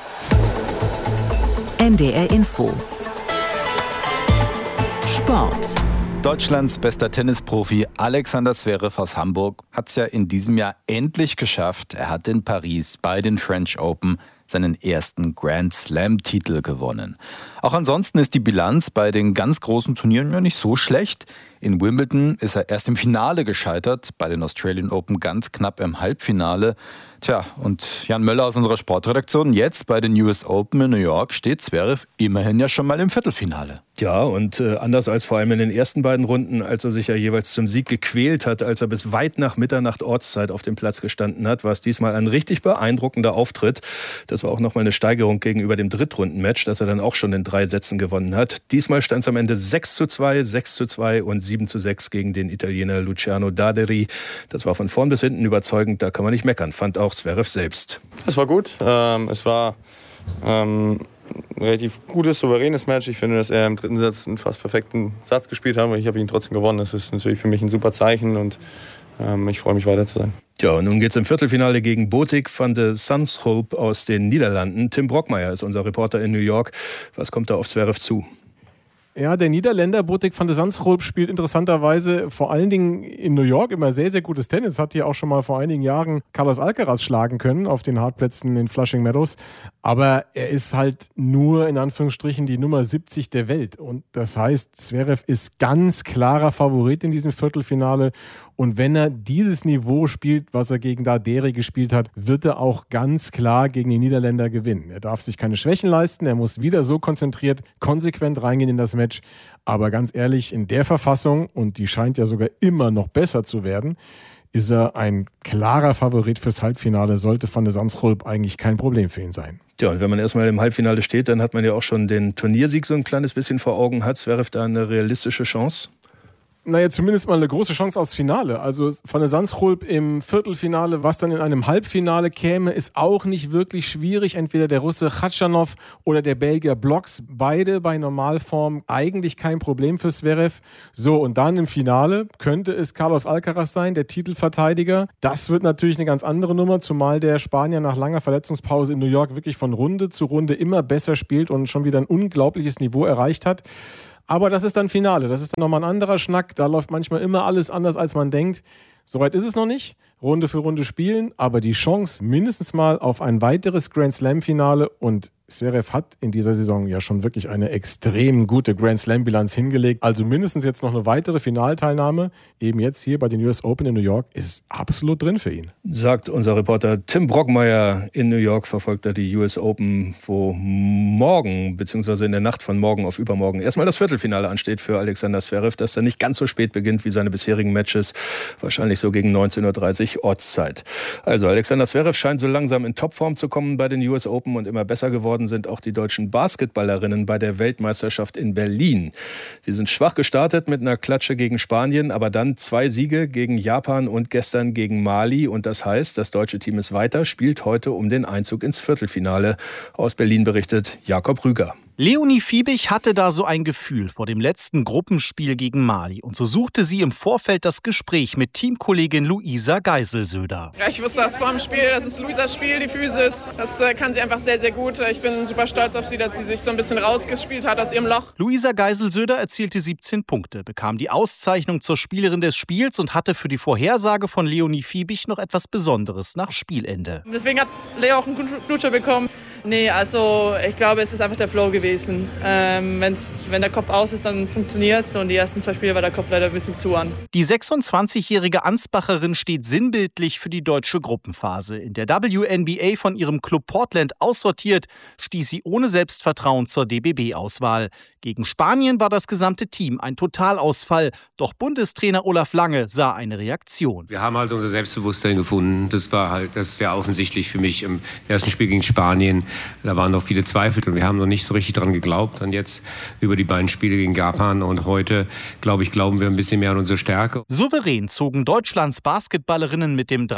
NDR Info. Sport. Deutschlands bester Tennisprofi Alexander Zverev aus Hamburg hat es ja in diesem Jahr endlich geschafft. Er hat in Paris bei den French Open seinen ersten Grand Slam-Titel gewonnen. Auch ansonsten ist die Bilanz bei den ganz großen Turnieren ja nicht so schlecht. In Wimbledon ist er erst im Finale gescheitert, bei den Australian Open ganz knapp im Halbfinale. Tja, und Jan Möller aus unserer Sportredaktion, jetzt bei den US Open in New York steht Zverev immerhin ja schon mal im Viertelfinale. Ja, und anders als vor allem in den ersten beiden Runden, als er sich ja jeweils zum Sieg gequält hat, als er bis weit nach Mitternacht Ortszeit auf dem Platz gestanden hat, war es diesmal ein richtig beeindruckender Auftritt. Das war auch nochmal eine Steigerung gegenüber dem Drittrundenmatch, das er dann auch schon in 3 Sätzen gewonnen hat. Diesmal stand es am Ende 6:2, 6:2 und 7:6 gegen den Italiener Luciano Daderi. Das war von vorn bis hinten überzeugend, da kann man nicht meckern, fand auch Zverev selbst. Es war gut, es war ein relativ gutes, souveränes Match. Ich finde, dass er im dritten Satz einen fast perfekten Satz gespielt hat, aber ich habe ihn trotzdem gewonnen. Das ist natürlich für mich ein super Zeichen und ich freue mich, weiter zu sein. Ja, und nun geht es im Viertelfinale gegen Botik van de Zandschulp aus den Niederlanden. Tim Brockmeier ist unser Reporter in New York. Was kommt da auf Zverev zu? Ja, der Niederländer Botik van de Zandschulp spielt interessanterweise vor allen Dingen in New York immer sehr, sehr gutes Tennis. Hat hier auch schon mal vor einigen Jahren Carlos Alcaraz schlagen können auf den Hartplätzen in Flushing Meadows. Aber er ist halt nur in Anführungsstrichen die Nummer 70 der Welt. Und das heißt, Zverev ist ganz klarer Favorit in diesem Viertelfinale. Und wenn er dieses Niveau spielt, was er gegen Daderi gespielt hat, wird er auch ganz klar gegen die Niederländer gewinnen. Er darf sich keine Schwächen leisten. Er muss wieder so konzentriert, konsequent reingehen in das Match. Aber ganz ehrlich, in der Verfassung, und die scheint ja sogar immer noch besser zu werden, ist er ein klarer Favorit fürs Halbfinale. Sollte Van de Zandschulp eigentlich kein Problem für ihn sein. Ja, und wenn man erstmal im Halbfinale steht, dann hat man ja auch schon den Turniersieg so ein kleines bisschen vor Augen. Hat Zverev da eine realistische Chance? Naja, zumindest mal eine große Chance aufs Finale. Also Van der Zandschulp im Viertelfinale, was dann in einem Halbfinale käme, ist auch nicht wirklich schwierig. Entweder der Russe Khachanov oder der Belgier Blocks, beide bei Normalform eigentlich kein Problem für Zverev. So, und dann im Finale könnte es Carlos Alcaraz sein, der Titelverteidiger. Das wird natürlich eine ganz andere Nummer, zumal der Spanier nach langer Verletzungspause in New York wirklich von Runde zu Runde immer besser spielt und schon wieder ein unglaubliches Niveau erreicht hat. Aber das ist dann Finale, das ist dann nochmal ein anderer Schnack. Da läuft manchmal immer alles anders, als man denkt. Soweit ist es noch nicht. Runde für Runde spielen, aber die Chance mindestens mal auf ein weiteres Grand Slam-Finale, und Zverev hat in dieser Saison ja schon wirklich eine extrem gute Grand Slam-Bilanz hingelegt. Also mindestens jetzt noch eine weitere Finalteilnahme, eben jetzt hier bei den US Open in New York, ist absolut drin für ihn. Sagt unser Reporter Tim Brockmeier. In New York verfolgt er die US Open, wo morgen, beziehungsweise in der Nacht von morgen auf übermorgen, erstmal das Viertelfinale ansteht für Alexander Zverev, das dann nicht ganz so spät beginnt wie seine bisherigen Matches, wahrscheinlich so gegen 19:30 Uhr Ortszeit. Also Alexander Zverev scheint so langsam in Topform zu kommen bei den US Open, und immer besser geworden sind auch die deutschen Basketballerinnen bei der Weltmeisterschaft in Berlin. Die sind schwach gestartet mit einer Klatsche gegen Spanien, aber dann 2 Siege gegen Japan und gestern gegen Mali, und das heißt, das deutsche Team ist weiter, spielt heute um den Einzug ins Viertelfinale. Aus Berlin berichtet Jakob Rüger. Leonie Fiebig hatte da so ein Gefühl vor dem letzten Gruppenspiel gegen Mali, und so suchte sie im Vorfeld das Gespräch mit Teamkollegin Luisa Geiselsöder. Ja, ich wusste das vor dem Spiel, das ist Luisas Spiel, die Physis, das kann sie einfach sehr, sehr gut. Ich bin super stolz auf sie, dass sie sich so ein bisschen rausgespielt hat aus ihrem Loch. Luisa Geiselsöder erzielte 17 Punkte, bekam die Auszeichnung zur Spielerin des Spiels und hatte für die Vorhersage von Leonie Fiebig noch etwas Besonderes nach Spielende. Deswegen hat Leo auch einen Knutscher bekommen. Nee, also ich glaube, es ist einfach der Flow gewesen. Wenn der Kopf aus ist, dann funktioniert es. Und die ersten 2 Spiele war der Kopf leider ein bisschen zu an. Die 26-jährige Ansbacherin steht sinnbildlich für die deutsche Gruppenphase. In der WNBA von ihrem Club Portland aussortiert, stieß sie ohne Selbstvertrauen zur DBB-Auswahl. Gegen Spanien war das gesamte Team ein Totalausfall. Doch Bundestrainer Olaf Lange sah eine Reaktion. Wir haben halt unser Selbstbewusstsein gefunden. Das ist sehr offensichtlich für mich im ersten Spiel gegen Spanien. Da waren noch viele Zweifel und wir haben noch nicht so richtig dran geglaubt. Und jetzt über die beiden Spiele gegen Japan und heute, glauben wir ein bisschen mehr an unsere Stärke. Souverän zogen Deutschlands Basketballerinnen mit dem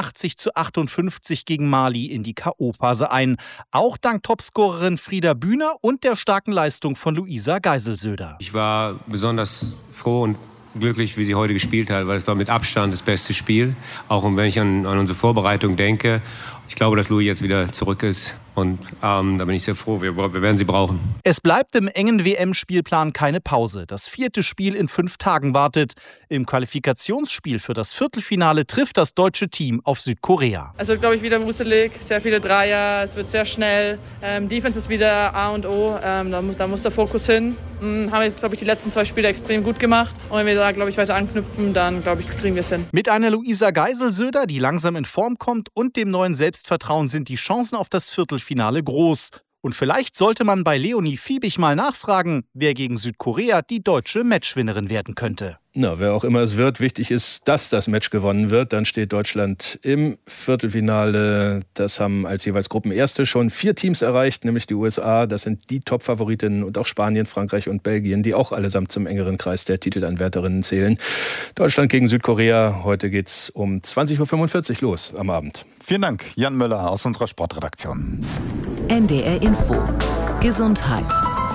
83:58 gegen Mali in die K.O.-Phase ein. Auch dank Topscorerin Frieda Bühner und der starken Leistung von Luisa Geiselsöder. Ich war besonders froh und glücklich, wie sie heute gespielt hat, weil es war mit Abstand das beste Spiel. Auch wenn ich an unsere Vorbereitung denke. Ich glaube, dass Louis jetzt wieder zurück ist. Und da bin ich sehr froh. Wir werden sie brauchen. Es bleibt im engen WM-Spielplan keine Pause. Das 4. Spiel in 5 Tagen wartet. Im Qualifikationsspiel für das Viertelfinale trifft das deutsche Team auf Südkorea. Es wird, glaube ich, wieder wuselig, sehr viele Dreier, es wird sehr schnell. Defense ist wieder A und O, da muss der Fokus hin. Haben wir jetzt, glaube ich, die letzten 2 Spiele extrem gut gemacht. Und wenn wir da, glaube ich, weiter anknüpfen, dann, glaube ich, kriegen wir es hin. Mit einer Luisa Geiselsöder, die langsam in Form kommt, und dem neuen Selbstvertrauen sind die Chancen auf das Viertelfinale groß. Und vielleicht sollte man bei Leonie Fiebig mal nachfragen, wer gegen Südkorea die deutsche Matchwinnerin werden könnte. Na, wer auch immer es wird, wichtig ist, dass das Match gewonnen wird. Dann steht Deutschland im Viertelfinale. Das haben als jeweils Gruppenerste schon 4 Teams erreicht, nämlich die USA. Das sind die Top-Favoritinnen, und auch Spanien, Frankreich und Belgien, die auch allesamt zum engeren Kreis der Titelanwärterinnen zählen. Deutschland gegen Südkorea. Heute geht's um 20:45 Uhr los am Abend. Vielen Dank, Jan Möller aus unserer Sportredaktion. NDR Info. Gesundheit.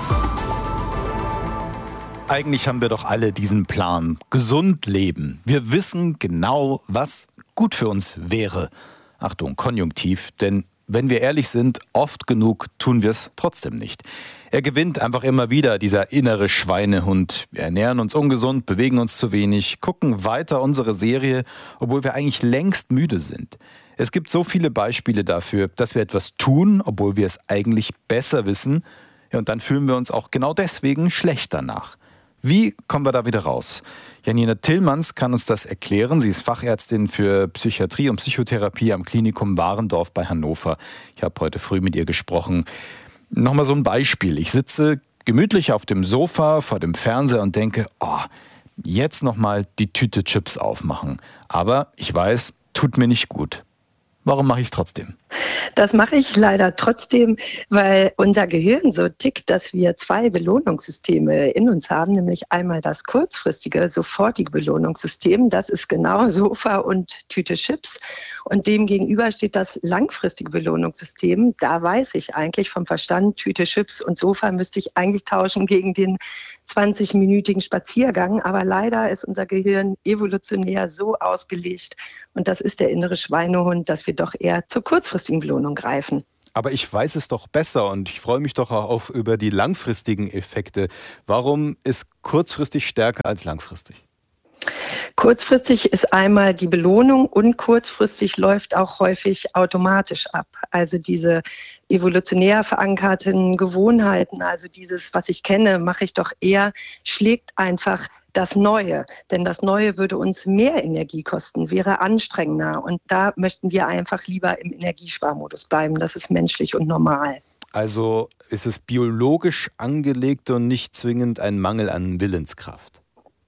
Eigentlich haben wir doch alle diesen Plan. Gesund leben. Wir wissen genau, was gut für uns wäre. Achtung, Konjunktiv, denn wenn wir ehrlich sind, oft genug tun wir es trotzdem nicht. Er gewinnt einfach immer wieder, dieser innere Schweinehund. Wir ernähren uns ungesund, bewegen uns zu wenig, gucken weiter unsere Serie, obwohl wir eigentlich längst müde sind. Es gibt so viele Beispiele dafür, dass wir etwas tun, obwohl wir es eigentlich besser wissen. Ja, und dann fühlen wir uns auch genau deswegen schlecht danach. Wie kommen wir da wieder raus? Janina Tillmanns kann uns das erklären. Sie ist Fachärztin für Psychiatrie und Psychotherapie am Klinikum Warendorf bei Hannover. Ich habe heute früh mit ihr gesprochen. Nochmal so ein Beispiel. Ich sitze gemütlich auf dem Sofa vor dem Fernseher und denke, jetzt nochmal die Tüte Chips aufmachen. Aber ich weiß, tut mir nicht gut. Warum mache ich es trotzdem? Das mache ich leider trotzdem, weil unser Gehirn so tickt, dass wir 2 Belohnungssysteme in uns haben, nämlich einmal das kurzfristige, sofortige Belohnungssystem, das ist genau Sofa und Tüte Chips, und dem gegenüber steht das langfristige Belohnungssystem. Da weiß ich eigentlich vom Verstand, Tüte Chips und Sofa müsste ich eigentlich tauschen gegen den 20-minütigen Spaziergang, aber leider ist unser Gehirn evolutionär so ausgelegt, und das ist der innere Schweinehund, dass wir doch eher zur kurzfristigen Belohnung greifen. Aber ich weiß es doch besser und ich freue mich doch auch über die langfristigen Effekte. Warum ist kurzfristig stärker als langfristig? Kurzfristig ist einmal die Belohnung und kurzfristig läuft auch häufig automatisch ab. Also diese evolutionär verankerten Gewohnheiten, also dieses, was ich kenne, mache ich doch eher, schlägt einfach das Neue. Denn das Neue würde uns mehr Energie kosten, wäre anstrengender. Und da möchten wir einfach lieber im Energiesparmodus bleiben. Das ist menschlich und normal. Also ist es biologisch angelegt und nicht zwingend ein Mangel an Willenskraft?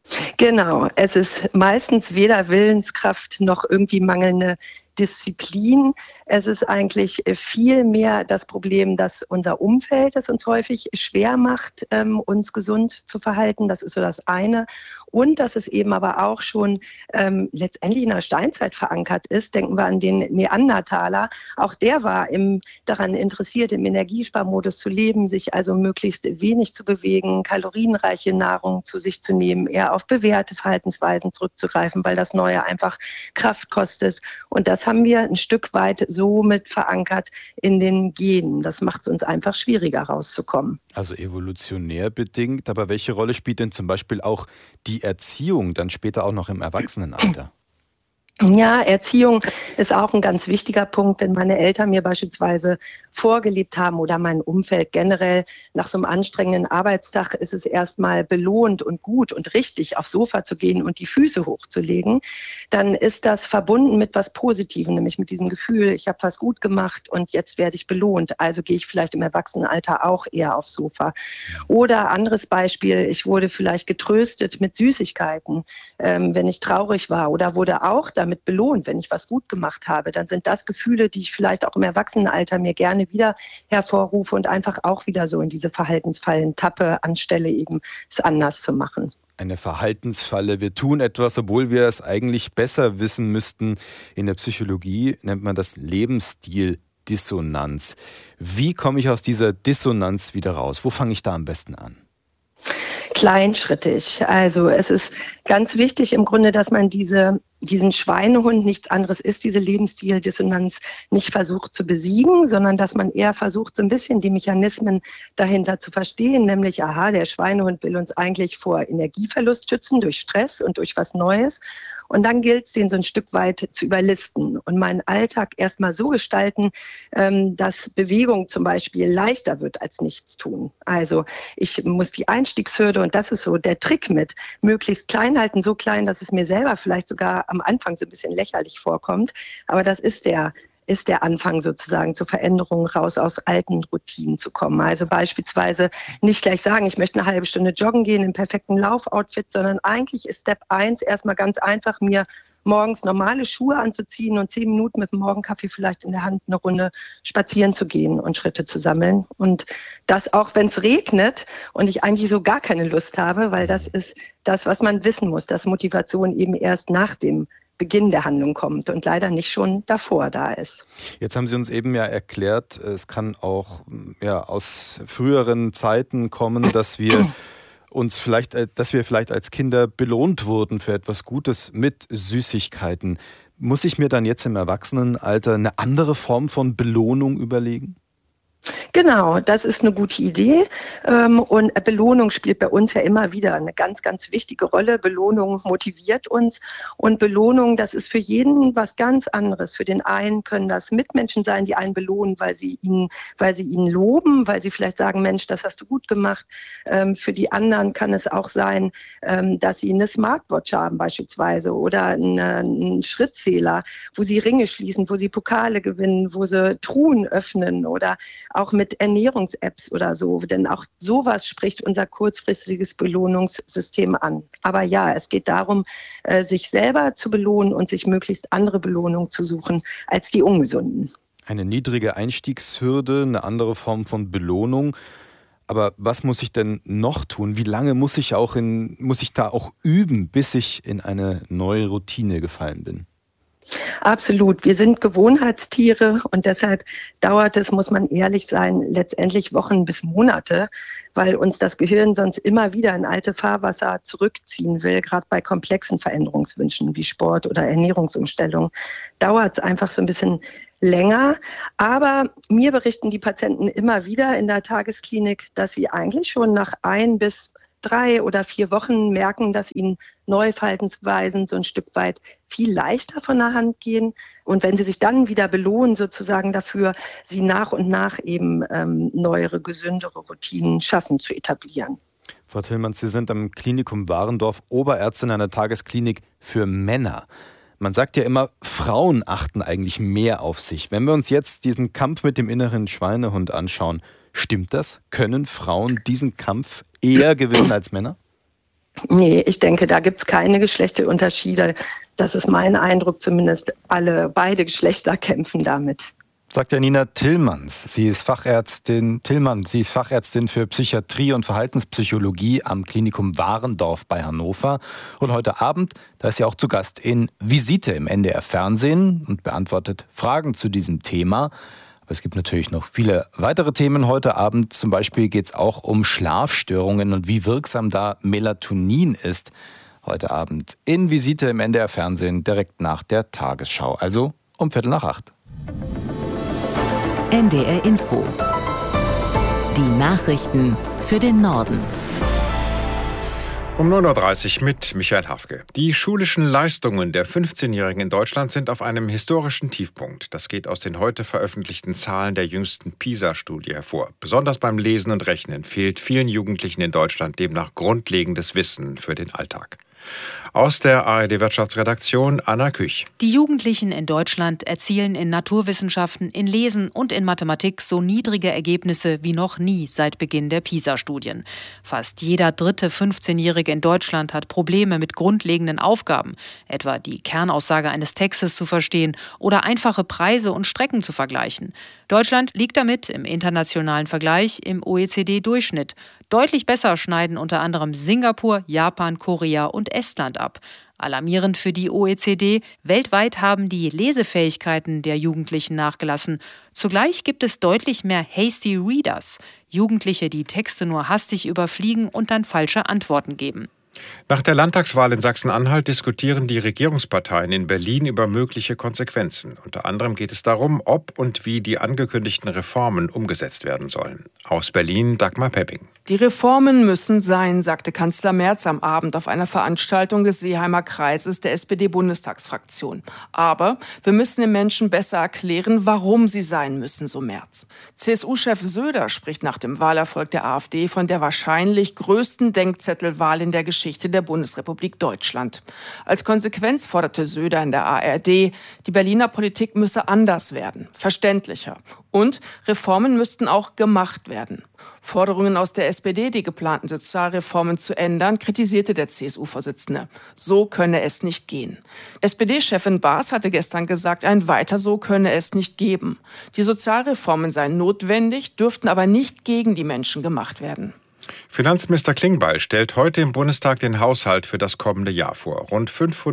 Genau, es ist meistens weder Willenskraft noch irgendwie mangelnde Disziplin. Es ist eigentlich viel mehr das Problem, dass unser Umfeld es uns häufig schwer macht, uns gesund zu verhalten. Das ist so das eine. Und dass es eben aber auch schon letztendlich in der Steinzeit verankert ist. Denken wir an den Neandertaler. Auch der war daran interessiert, im Energiesparmodus zu leben, sich also möglichst wenig zu bewegen, kalorienreiche Nahrung zu sich zu nehmen, eher auf bewährte Verhaltensweisen zurückzugreifen, weil das Neue einfach Kraft kostet. Und das haben wir ein Stück weit so mit verankert in den Genen. Das macht es uns einfach schwieriger, rauszukommen. Also evolutionär bedingt, aber welche Rolle spielt denn zum Beispiel auch die Erziehung dann später auch noch im Erwachsenenalter? Ja, Erziehung ist auch ein ganz wichtiger Punkt, wenn meine Eltern mir beispielsweise vorgelebt haben oder mein Umfeld generell, nach so einem anstrengenden Arbeitstag ist es erstmal belohnt und gut und richtig, aufs Sofa zu gehen und die Füße hochzulegen, dann ist das verbunden mit was Positivem, nämlich mit diesem Gefühl, ich habe was gut gemacht und jetzt werde ich belohnt, also gehe ich vielleicht im Erwachsenenalter auch eher aufs Sofa. Oder anderes Beispiel, ich wurde vielleicht getröstet mit Süßigkeiten, wenn ich traurig war, oder wurde auch damit belohnt, wenn ich was gut gemacht habe, dann sind das Gefühle, die ich vielleicht auch im Erwachsenenalter mir gerne wieder hervorrufe und einfach auch wieder so in diese Verhaltensfallen tappe, anstelle eben es anders zu machen. Eine Verhaltensfalle. Wir tun etwas, obwohl wir es eigentlich besser wissen müssten. In der Psychologie nennt man das Lebensstil-Dissonanz. Wie komme ich aus dieser Dissonanz wieder raus? Wo fange ich da am besten an? Kleinschrittig. Also es ist ganz wichtig im Grunde, dass man diesen Schweinehund, nichts anderes ist, diese Lebensstil-Dissonanz, nicht versucht zu besiegen, sondern dass man eher versucht, so ein bisschen die Mechanismen dahinter zu verstehen, nämlich, der Schweinehund will uns eigentlich vor Energieverlust schützen, durch Stress und durch was Neues. Und dann gilt es, den so ein Stück weit zu überlisten und meinen Alltag erstmal so gestalten, dass Bewegung zum Beispiel leichter wird als Nichtstun. Also ich muss die Einstiegshürde, und das ist so der Trick mit, möglichst klein halten, so klein, dass es mir selber vielleicht sogar am Anfang so ein bisschen lächerlich vorkommt. Aber das ist der Anfang sozusagen zur Veränderung, raus aus alten Routinen zu kommen. Also beispielsweise nicht gleich sagen, ich möchte eine halbe Stunde joggen gehen im perfekten Laufoutfit, sondern eigentlich ist Step 1 erstmal ganz einfach, mir morgens normale Schuhe anzuziehen und 10 Minuten mit dem Morgenkaffee vielleicht in der Hand eine Runde spazieren zu gehen und Schritte zu sammeln. Und das auch, wenn es regnet und ich eigentlich so gar keine Lust habe, weil das ist das, was man wissen muss, dass Motivation eben erst nach dem Beginn der Handlung kommt und leider nicht schon davor da ist. Jetzt haben Sie uns eben ja erklärt, es kann auch aus früheren Zeiten kommen, dass wir vielleicht als Kinder belohnt wurden für etwas Gutes mit Süßigkeiten. Muss ich mir dann jetzt im Erwachsenenalter eine andere Form von Belohnung überlegen? Genau, das ist eine gute Idee. Und Belohnung spielt bei uns ja immer wieder eine ganz, ganz wichtige Rolle. Belohnung motiviert uns. Und Belohnung, das ist für jeden was ganz anderes. Für den einen können das Mitmenschen sein, die einen belohnen, weil sie ihn loben, weil sie vielleicht sagen, Mensch, das hast du gut gemacht. Für die anderen kann es auch sein, dass sie eine Smartwatch haben beispielsweise oder einen Schrittzähler, wo sie Ringe schließen, wo sie Pokale gewinnen, wo sie Truhen öffnen oder auch mit Ernährungs-Apps oder so, denn auch sowas spricht unser kurzfristiges Belohnungssystem an. Aber ja, es geht darum, sich selber zu belohnen und sich möglichst andere Belohnungen zu suchen als die ungesunden. Eine niedrige Einstiegshürde, eine andere Form von Belohnung. Aber was muss ich denn noch tun? Wie lange muss ich da auch üben, bis ich in eine neue Routine gefallen bin? Absolut. Wir sind Gewohnheitstiere und deshalb dauert es, muss man ehrlich sein, letztendlich Wochen bis Monate, weil uns das Gehirn sonst immer wieder in alte Fahrwasser zurückziehen will. Gerade bei komplexen Veränderungswünschen wie Sport oder Ernährungsumstellung dauert es einfach so ein bisschen länger. Aber mir berichten die Patienten immer wieder in der Tagesklinik, dass sie eigentlich schon nach 1 bis 3 oder 4 Wochen merken, dass ihnen neue Verhaltensweisen so ein Stück weit viel leichter von der Hand gehen. Und wenn sie sich dann wieder belohnen, sozusagen dafür, sie nach und nach eben neuere, gesündere Routinen schaffen zu etablieren. Frau Tillmanns, Sie sind am Klinikum Warendorf Oberärztin einer Tagesklinik für Männer. Man sagt ja immer, Frauen achten eigentlich mehr auf sich. Wenn wir uns jetzt diesen Kampf mit dem inneren Schweinehund anschauen, stimmt das? Können Frauen diesen Kampf eher gewinnen als Männer? Nee, ich denke, da gibt es keine Geschlechterunterschiede. Das ist mein Eindruck zumindest. Beide Geschlechter kämpfen damit. Sagt ja Nina Tillmanns. Sie ist Fachärztin für Psychiatrie und Verhaltenspsychologie am Klinikum Warendorf bei Hannover. Und heute Abend, da ist sie auch zu Gast in Visite im NDR Fernsehen und beantwortet Fragen zu diesem Thema. Aber es gibt natürlich noch viele weitere Themen heute Abend. Zum Beispiel geht es auch um Schlafstörungen und wie wirksam da Melatonin ist. Heute Abend in Visite im NDR Fernsehen direkt nach der Tagesschau. Also um 7:45. NDR Info. Die Nachrichten für den Norden. Um 9:30 Uhr mit Michael Hafke. Die schulischen Leistungen der 15-Jährigen in Deutschland sind auf einem historischen Tiefpunkt. Das geht aus den heute veröffentlichten Zahlen der jüngsten PISA-Studie hervor. Besonders beim Lesen und Rechnen fehlt vielen Jugendlichen in Deutschland demnach grundlegendes Wissen für den Alltag. Aus der ARD-Wirtschaftsredaktion Anna Küch. Die Jugendlichen in Deutschland erzielen in Naturwissenschaften, in Lesen und in Mathematik so niedrige Ergebnisse wie noch nie seit Beginn der PISA-Studien. Fast jeder dritte 15-Jährige in Deutschland hat Probleme mit grundlegenden Aufgaben, etwa die Kernaussage eines Textes zu verstehen oder einfache Preise und Strecken zu vergleichen. Deutschland liegt damit im internationalen Vergleich im OECD-Durchschnitt. Deutlich besser schneiden unter anderem Singapur, Japan, Korea und Estland ab. Alarmierend für die OECD, weltweit haben die Lesefähigkeiten der Jugendlichen nachgelassen. Zugleich gibt es deutlich mehr Hasty Readers, Jugendliche, die Texte nur hastig überfliegen und dann falsche Antworten geben. Nach der Landtagswahl in Sachsen-Anhalt diskutieren die Regierungsparteien in Berlin über mögliche Konsequenzen. Unter anderem geht es darum, ob und wie die angekündigten Reformen umgesetzt werden sollen. Aus Berlin Dagmar Pepping. Die Reformen müssen sein, sagte Kanzler Merz am Abend auf einer Veranstaltung des Seeheimer Kreises der SPD-Bundestagsfraktion. Aber wir müssen den Menschen besser erklären, warum sie sein müssen, so Merz. CSU-Chef Söder spricht nach dem Wahlerfolg der AfD von der wahrscheinlich größten Denkzettelwahl in der Geschichte der Bundesrepublik Deutschland. Als Konsequenz forderte Söder in der ARD, die Berliner Politik müsse anders werden, verständlicher. Und Reformen müssten auch gemacht werden. Forderungen aus der SPD, die geplanten Sozialreformen zu ändern, kritisierte der CSU-Vorsitzende. So könne es nicht gehen. SPD-Chefin Baas hatte gestern gesagt, ein Weiter so könne es nicht geben. Die Sozialreformen seien notwendig, dürften aber nicht gegen die Menschen gemacht werden. Finanzminister Klingbeil stellt heute im Bundestag den Haushalt für das kommende Jahr vor. Rund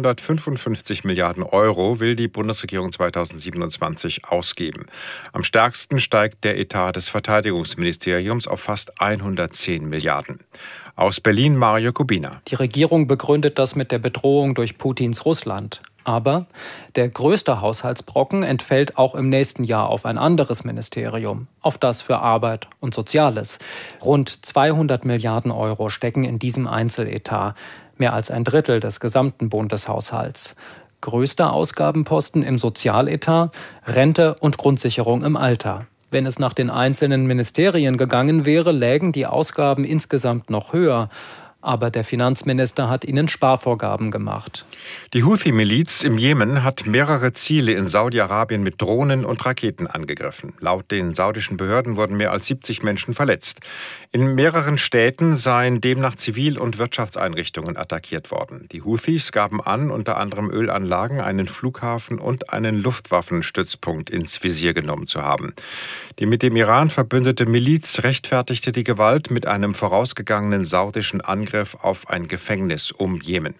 555 Milliarden Euro will die Bundesregierung 2027 ausgeben. Am stärksten steigt der Etat des Verteidigungsministeriums auf fast 110 Milliarden. Aus Berlin Mario Kubina. Die Regierung begründet das mit der Bedrohung durch Putins Russland. Aber der größte Haushaltsbrocken entfällt auch im nächsten Jahr auf ein anderes Ministerium, auf das für Arbeit und Soziales. Rund 200 Milliarden Euro stecken in diesem Einzeletat, mehr als ein Drittel des gesamten Bundeshaushalts. Größter Ausgabenposten im Sozialetat, Rente und Grundsicherung im Alter. Wenn es nach den einzelnen Ministerien gegangen wäre, lägen die Ausgaben insgesamt noch höher. Aber der Finanzminister hat ihnen Sparvorgaben gemacht. Die Houthi-Miliz im Jemen hat mehrere Ziele in Saudi-Arabien mit Drohnen und Raketen angegriffen. Laut den saudischen Behörden wurden mehr als 70 Menschen verletzt. In mehreren Städten seien demnach Zivil- und Wirtschaftseinrichtungen attackiert worden. Die Houthis gaben an, unter anderem Ölanlagen, einen Flughafen und einen Luftwaffenstützpunkt ins Visier genommen zu haben. Die mit dem Iran verbündete Miliz rechtfertigte die Gewalt mit einem vorausgegangenen saudischen Angriff auf ein Gefängnis um Jemen.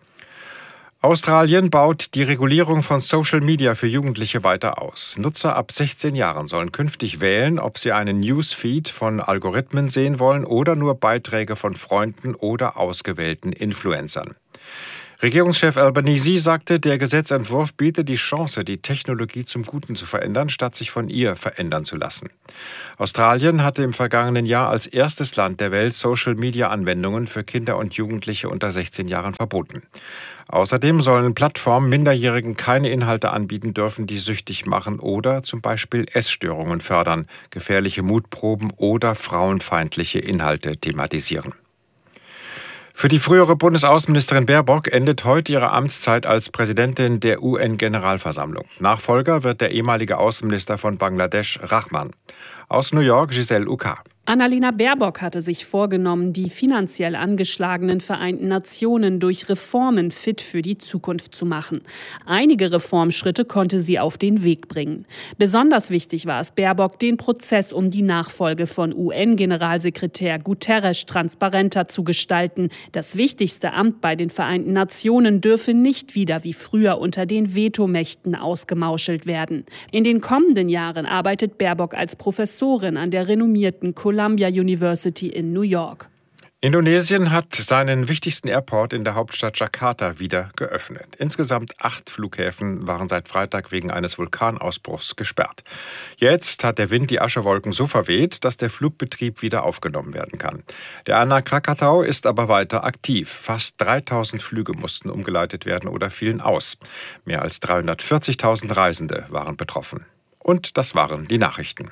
Australien baut die Regulierung von Social Media für Jugendliche weiter aus. Nutzer ab 16 Jahren sollen künftig wählen, ob sie einen Newsfeed von Algorithmen sehen wollen oder nur Beiträge von Freunden oder ausgewählten Influencern. Regierungschef Albanese sagte, der Gesetzentwurf biete die Chance, die Technologie zum Guten zu verändern, statt sich von ihr verändern zu lassen. Australien hatte im vergangenen Jahr als erstes Land der Welt Social-Media-Anwendungen für Kinder und Jugendliche unter 16 Jahren verboten. Außerdem sollen Plattformen Minderjährigen keine Inhalte anbieten dürfen, die süchtig machen oder zum Beispiel Essstörungen fördern, gefährliche Mutproben oder frauenfeindliche Inhalte thematisieren. Für die frühere Bundesaußenministerin Baerbock endet heute ihre Amtszeit als Präsidentin der UN-Generalversammlung. Nachfolger wird der ehemalige Außenminister von Bangladesch, Rahman. Aus New York, Giselle Uka. Annalena Baerbock hatte sich vorgenommen, die finanziell angeschlagenen Vereinten Nationen durch Reformen fit für die Zukunft zu machen. Einige Reformschritte konnte sie auf den Weg bringen. Besonders wichtig war es Baerbock, den Prozess um die Nachfolge von UN-Generalsekretär Guterres transparenter zu gestalten. Das wichtigste Amt bei den Vereinten Nationen dürfe nicht wieder wie früher unter den Vetomächten ausgemauschelt werden. In den kommenden Jahren arbeitet Baerbock als Professorin an der renommierten Columbia University in New York. Indonesien hat seinen wichtigsten Airport in der Hauptstadt Jakarta wieder geöffnet. Insgesamt 8 Flughäfen waren seit Freitag wegen eines Vulkanausbruchs gesperrt. Jetzt hat der Wind die Aschewolken so verweht, dass der Flugbetrieb wieder aufgenommen werden kann. Der Anak Krakatau ist aber weiter aktiv. Fast 3000 Flüge mussten umgeleitet werden oder fielen aus. Mehr als 340.000 Reisende waren betroffen. Und das waren die Nachrichten.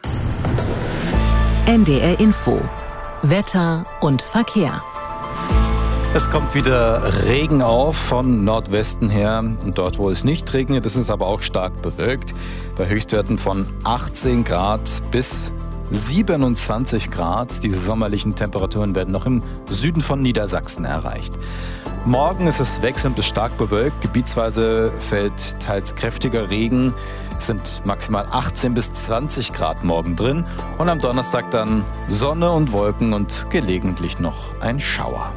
NDR Info. Wetter und Verkehr. Es kommt wieder Regen auf von Nordwesten her. Und dort, wo es nicht regnet, ist es aber auch stark bewölkt. Bei Höchstwerten von 18 Grad bis 27 Grad. Diese sommerlichen Temperaturen werden noch im Süden von Niedersachsen erreicht. Morgen ist es wechselnd bis stark bewölkt. Gebietsweise fällt teils kräftiger Regen. Es sind maximal 18 bis 20 Grad morgen drin. Und am Donnerstag dann Sonne und Wolken und gelegentlich noch ein Schauer.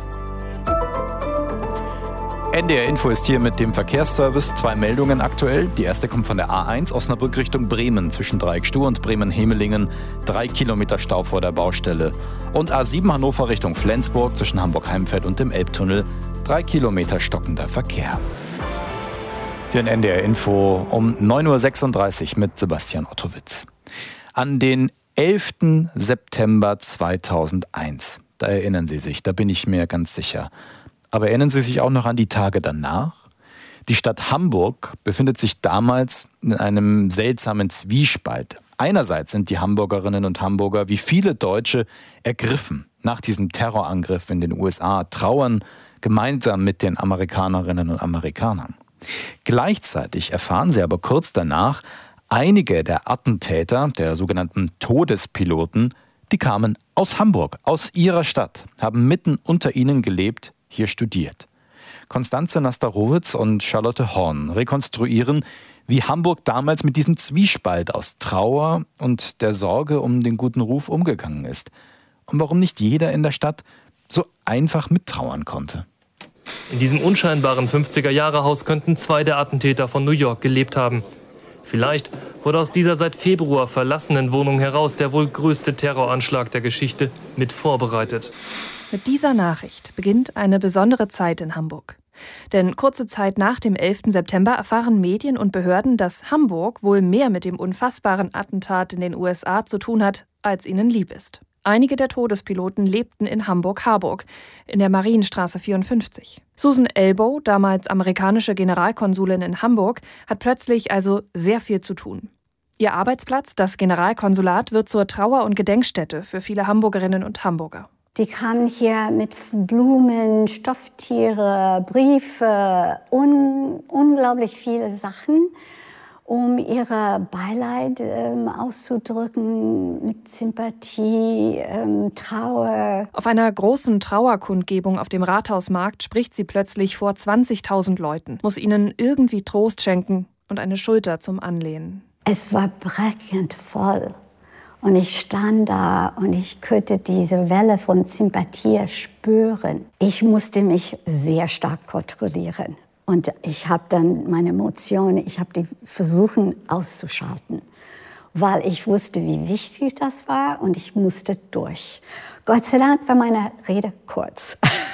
NDR Info ist hier mit dem Verkehrsservice. 2 Meldungen aktuell. Die erste kommt von der A1 Osnabrück Richtung Bremen zwischen Dreieckstuhl und Bremen-Hemelingen. 3 Kilometer Stau vor der Baustelle. Und A7 Hannover Richtung Flensburg zwischen Hamburg-Heimfeld und dem Elbtunnel. 3 Kilometer stockender Verkehr. Hier in NDR Info um 9.36 Uhr mit Sebastian Ottowitz. An den 11. September 2001, da erinnern Sie sich, da bin ich mir ganz sicher. Aber erinnern Sie sich auch noch an die Tage danach? Die Stadt Hamburg befindet sich damals in einem seltsamen Zwiespalt. Einerseits sind die Hamburgerinnen und Hamburger wie viele Deutsche ergriffen nach diesem Terrorangriff in den USA, trauern gemeinsam mit den Amerikanerinnen und Amerikanern. Gleichzeitig erfahren sie aber kurz danach, einige der Attentäter, der sogenannten Todespiloten, die kamen aus Hamburg, aus ihrer Stadt, haben mitten unter ihnen gelebt, hier studiert. Konstanze Nasterowitz und Charlotte Horn rekonstruieren, wie Hamburg damals mit diesem Zwiespalt aus Trauer und der Sorge um den guten Ruf umgegangen ist. Und warum nicht jeder in der Stadt so einfach mittrauern konnte. In diesem unscheinbaren 50er-Jahre-Haus könnten 2 der Attentäter von New York gelebt haben. Vielleicht wurde aus dieser seit Februar verlassenen Wohnung heraus der wohl größte Terroranschlag der Geschichte mit vorbereitet. Mit dieser Nachricht beginnt eine besondere Zeit in Hamburg. Denn kurze Zeit nach dem 11. September erfahren Medien und Behörden, dass Hamburg wohl mehr mit dem unfassbaren Attentat in den USA zu tun hat, als ihnen lieb ist. Einige der Todespiloten lebten in Hamburg-Harburg, in der Marienstraße 54. Susan Elbow, damals amerikanische Generalkonsulin in Hamburg, hat plötzlich also sehr viel zu tun. Ihr Arbeitsplatz, das Generalkonsulat, wird zur Trauer- und Gedenkstätte für viele Hamburgerinnen und Hamburger. Die kamen hier mit Blumen, Stofftiere, Briefe, unglaublich viele Sachen, um ihre Beileid auszudrücken, mit Sympathie, Trauer. Auf einer großen Trauerkundgebung auf dem Rathausmarkt spricht sie plötzlich vor 20.000 Leuten, muss ihnen irgendwie Trost schenken und eine Schulter zum Anlehnen. Es war brechend voll. Und ich stand da und ich konnte diese Welle von Sympathie spüren. Ich musste mich sehr stark kontrollieren. Und ich habe dann meine Emotionen, ich habe die versucht auszuschalten. Weil ich wusste, wie wichtig das war und ich musste durch. Gott sei Dank war meine Rede kurz.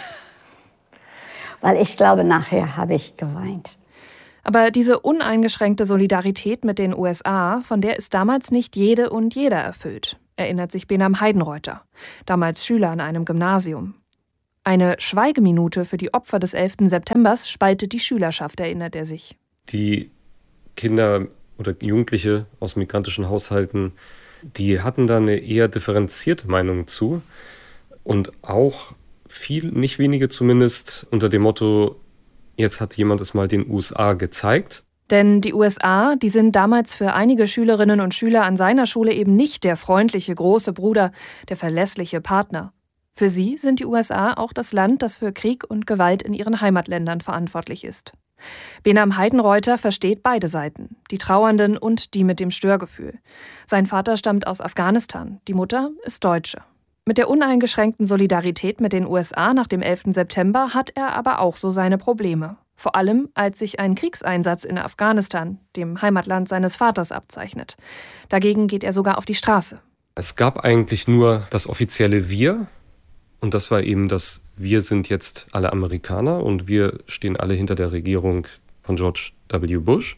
Weil ich glaube, nachher habe ich geweint. Aber diese uneingeschränkte Solidarität mit den USA, von der ist damals nicht jede und jeder erfüllt, erinnert sich Behnam Heidenreuther, damals Schüler an einem Gymnasium. Eine Schweigeminute für die Opfer des 11. September spaltet die Schülerschaft, erinnert er sich. Die Kinder oder Jugendliche aus migrantischen Haushalten, die hatten da eine eher differenzierte Meinung zu und auch nicht wenige zumindest unter dem Motto, jetzt hat jemand es mal den USA gezeigt. Denn die USA, die sind damals für einige Schülerinnen und Schüler an seiner Schule eben nicht der freundliche große Bruder, der verlässliche Partner. Für sie sind die USA auch das Land, das für Krieg und Gewalt in ihren Heimatländern verantwortlich ist. Behnam Heidenreuther versteht beide Seiten, die Trauernden und die mit dem Störgefühl. Sein Vater stammt aus Afghanistan, die Mutter ist Deutsche. Mit der uneingeschränkten Solidarität mit den USA nach dem 11. September hat er aber auch so seine Probleme. Vor allem, als sich ein Kriegseinsatz in Afghanistan, dem Heimatland seines Vaters, abzeichnet. Dagegen geht er sogar auf die Straße. Es gab eigentlich nur das offizielle Wir. Und das war eben das, wir sind jetzt alle Amerikaner und wir stehen alle hinter der Regierung von George W. Bush.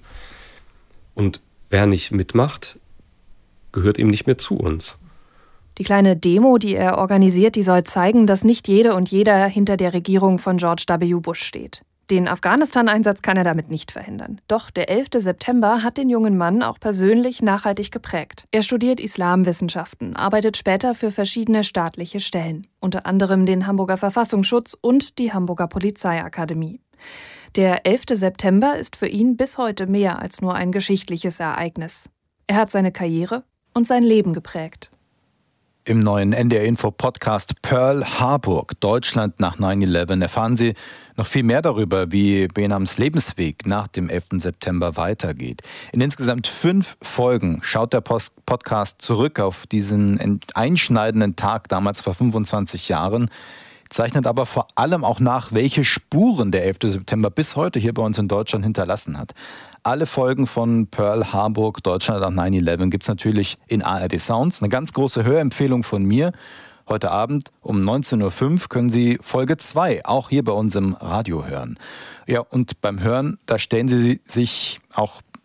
Und wer nicht mitmacht, gehört eben nicht mehr zu uns. Die kleine Demo, die er organisiert, die soll zeigen, dass nicht jede und jeder hinter der Regierung von George W. Bush steht. Den Afghanistan-Einsatz kann er damit nicht verhindern. Doch der 11. September hat den jungen Mann auch persönlich nachhaltig geprägt. Er studiert Islamwissenschaften, arbeitet später für verschiedene staatliche Stellen, unter anderem den Hamburger Verfassungsschutz und die Hamburger Polizeiakademie. Der 11. September ist für ihn bis heute mehr als nur ein geschichtliches Ereignis. Er hat seine Karriere und sein Leben geprägt. Im neuen NDR-Info-Podcast Pearl Harbor, Deutschland nach 9/11, erfahren Sie noch viel mehr darüber, wie Behnams Lebensweg nach dem 11. September weitergeht. In insgesamt 5 Folgen schaut der Podcast zurück auf diesen einschneidenden Tag, damals vor 25 Jahren, zeichnet aber vor allem auch nach, welche Spuren der 11. September bis heute hier bei uns in Deutschland hinterlassen hat. Alle Folgen von Pearl Harbor, Deutschland nach 9/11 gibt es natürlich in ARD Sounds. Eine ganz große Hörempfehlung von mir. Heute Abend um 19.05 Uhr können Sie Folge 2 auch hier bei uns im Radio hören. Ja, und beim Hören, stellen Sie sicher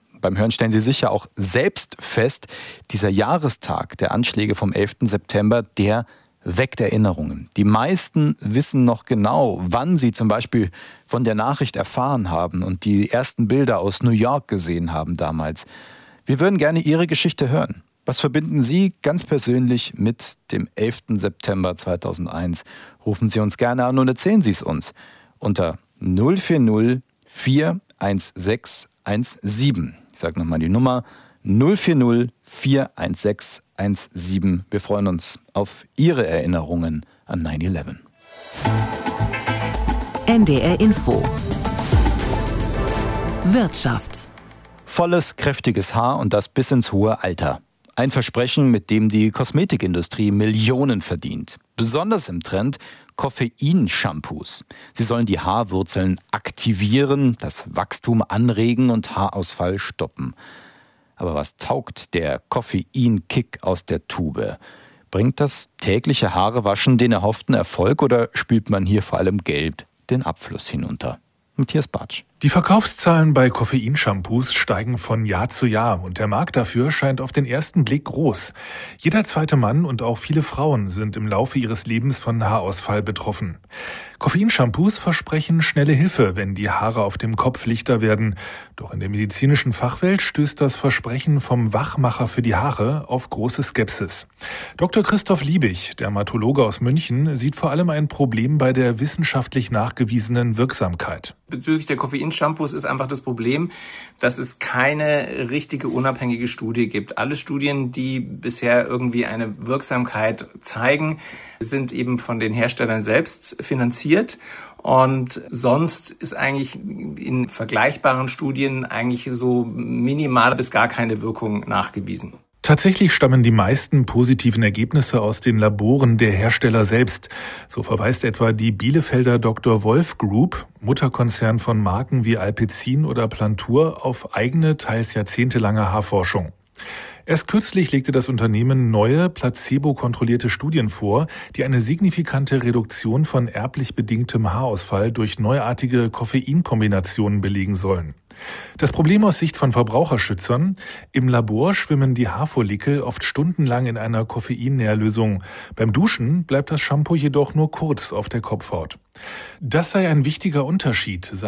auch selbst fest, dieser Jahrestag der Anschläge vom 11. September, der weckt Erinnerungen. Die meisten wissen noch genau, wann sie zum Beispiel von der Nachricht erfahren haben und die ersten Bilder aus New York gesehen haben damals. Wir würden gerne Ihre Geschichte hören. Was verbinden Sie ganz persönlich mit dem 11. September 2001? Rufen Sie uns gerne an und erzählen Sie es uns unter 040 41617. Ich sage nochmal die Nummer 040 41617. Wir freuen uns auf Ihre Erinnerungen an 9/11. NDR Info. Wirtschaft. Volles, kräftiges Haar und das bis ins hohe Alter. Ein Versprechen, mit dem die Kosmetikindustrie Millionen verdient. Besonders im Trend Koffein-Shampoos. Sie sollen die Haarwurzeln aktivieren, das Wachstum anregen und Haarausfall stoppen. Aber was taugt der Koffein-Kick aus der Tube? Bringt das tägliche Haarewaschen den erhofften Erfolg oder spült man hier vor allem Geld den Abfluss hinunter? Matthias Bartsch. Die Verkaufszahlen bei Koffeinshampoos steigen von Jahr zu Jahr und der Markt dafür scheint auf den ersten Blick groß. Jeder zweite Mann und auch viele Frauen sind im Laufe ihres Lebens von Haarausfall betroffen. Koffeinshampoos versprechen schnelle Hilfe, wenn die Haare auf dem Kopf lichter werden. Doch in der medizinischen Fachwelt stößt das Versprechen vom Wachmacher für die Haare auf große Skepsis. Dr. Christoph Liebig, Dermatologe aus München, sieht vor allem ein Problem bei der wissenschaftlich nachgewiesenen Wirksamkeit. Bezüglich der Koffeinshampoos ist einfach das Problem, dass es keine richtige unabhängige Studie gibt. Alle Studien, die bisher irgendwie eine Wirksamkeit zeigen, sind eben von den Herstellern selbst finanziert. Und sonst ist eigentlich in vergleichbaren Studien eigentlich so minimale bis gar keine Wirkung nachgewiesen. Tatsächlich stammen die meisten positiven Ergebnisse aus den Laboren der Hersteller selbst. So verweist etwa die Bielefelder Dr. Wolf Group, Mutterkonzern von Marken wie Alpecin oder Plantur, auf eigene, teils jahrzehntelange Haarforschung. Erst kürzlich legte das Unternehmen neue, placebo-kontrollierte Studien vor, die eine signifikante Reduktion von erblich bedingtem Haarausfall durch neuartige Koffeinkombinationen belegen sollen. Das Problem aus Sicht von Verbraucherschützern: Im Labor schwimmen die Haarfollikel oft stundenlang in einer Koffeinnährlösung. Beim Duschen bleibt das Shampoo jedoch nur kurz auf der Kopfhaut. Das sei ein wichtiger Unterschied,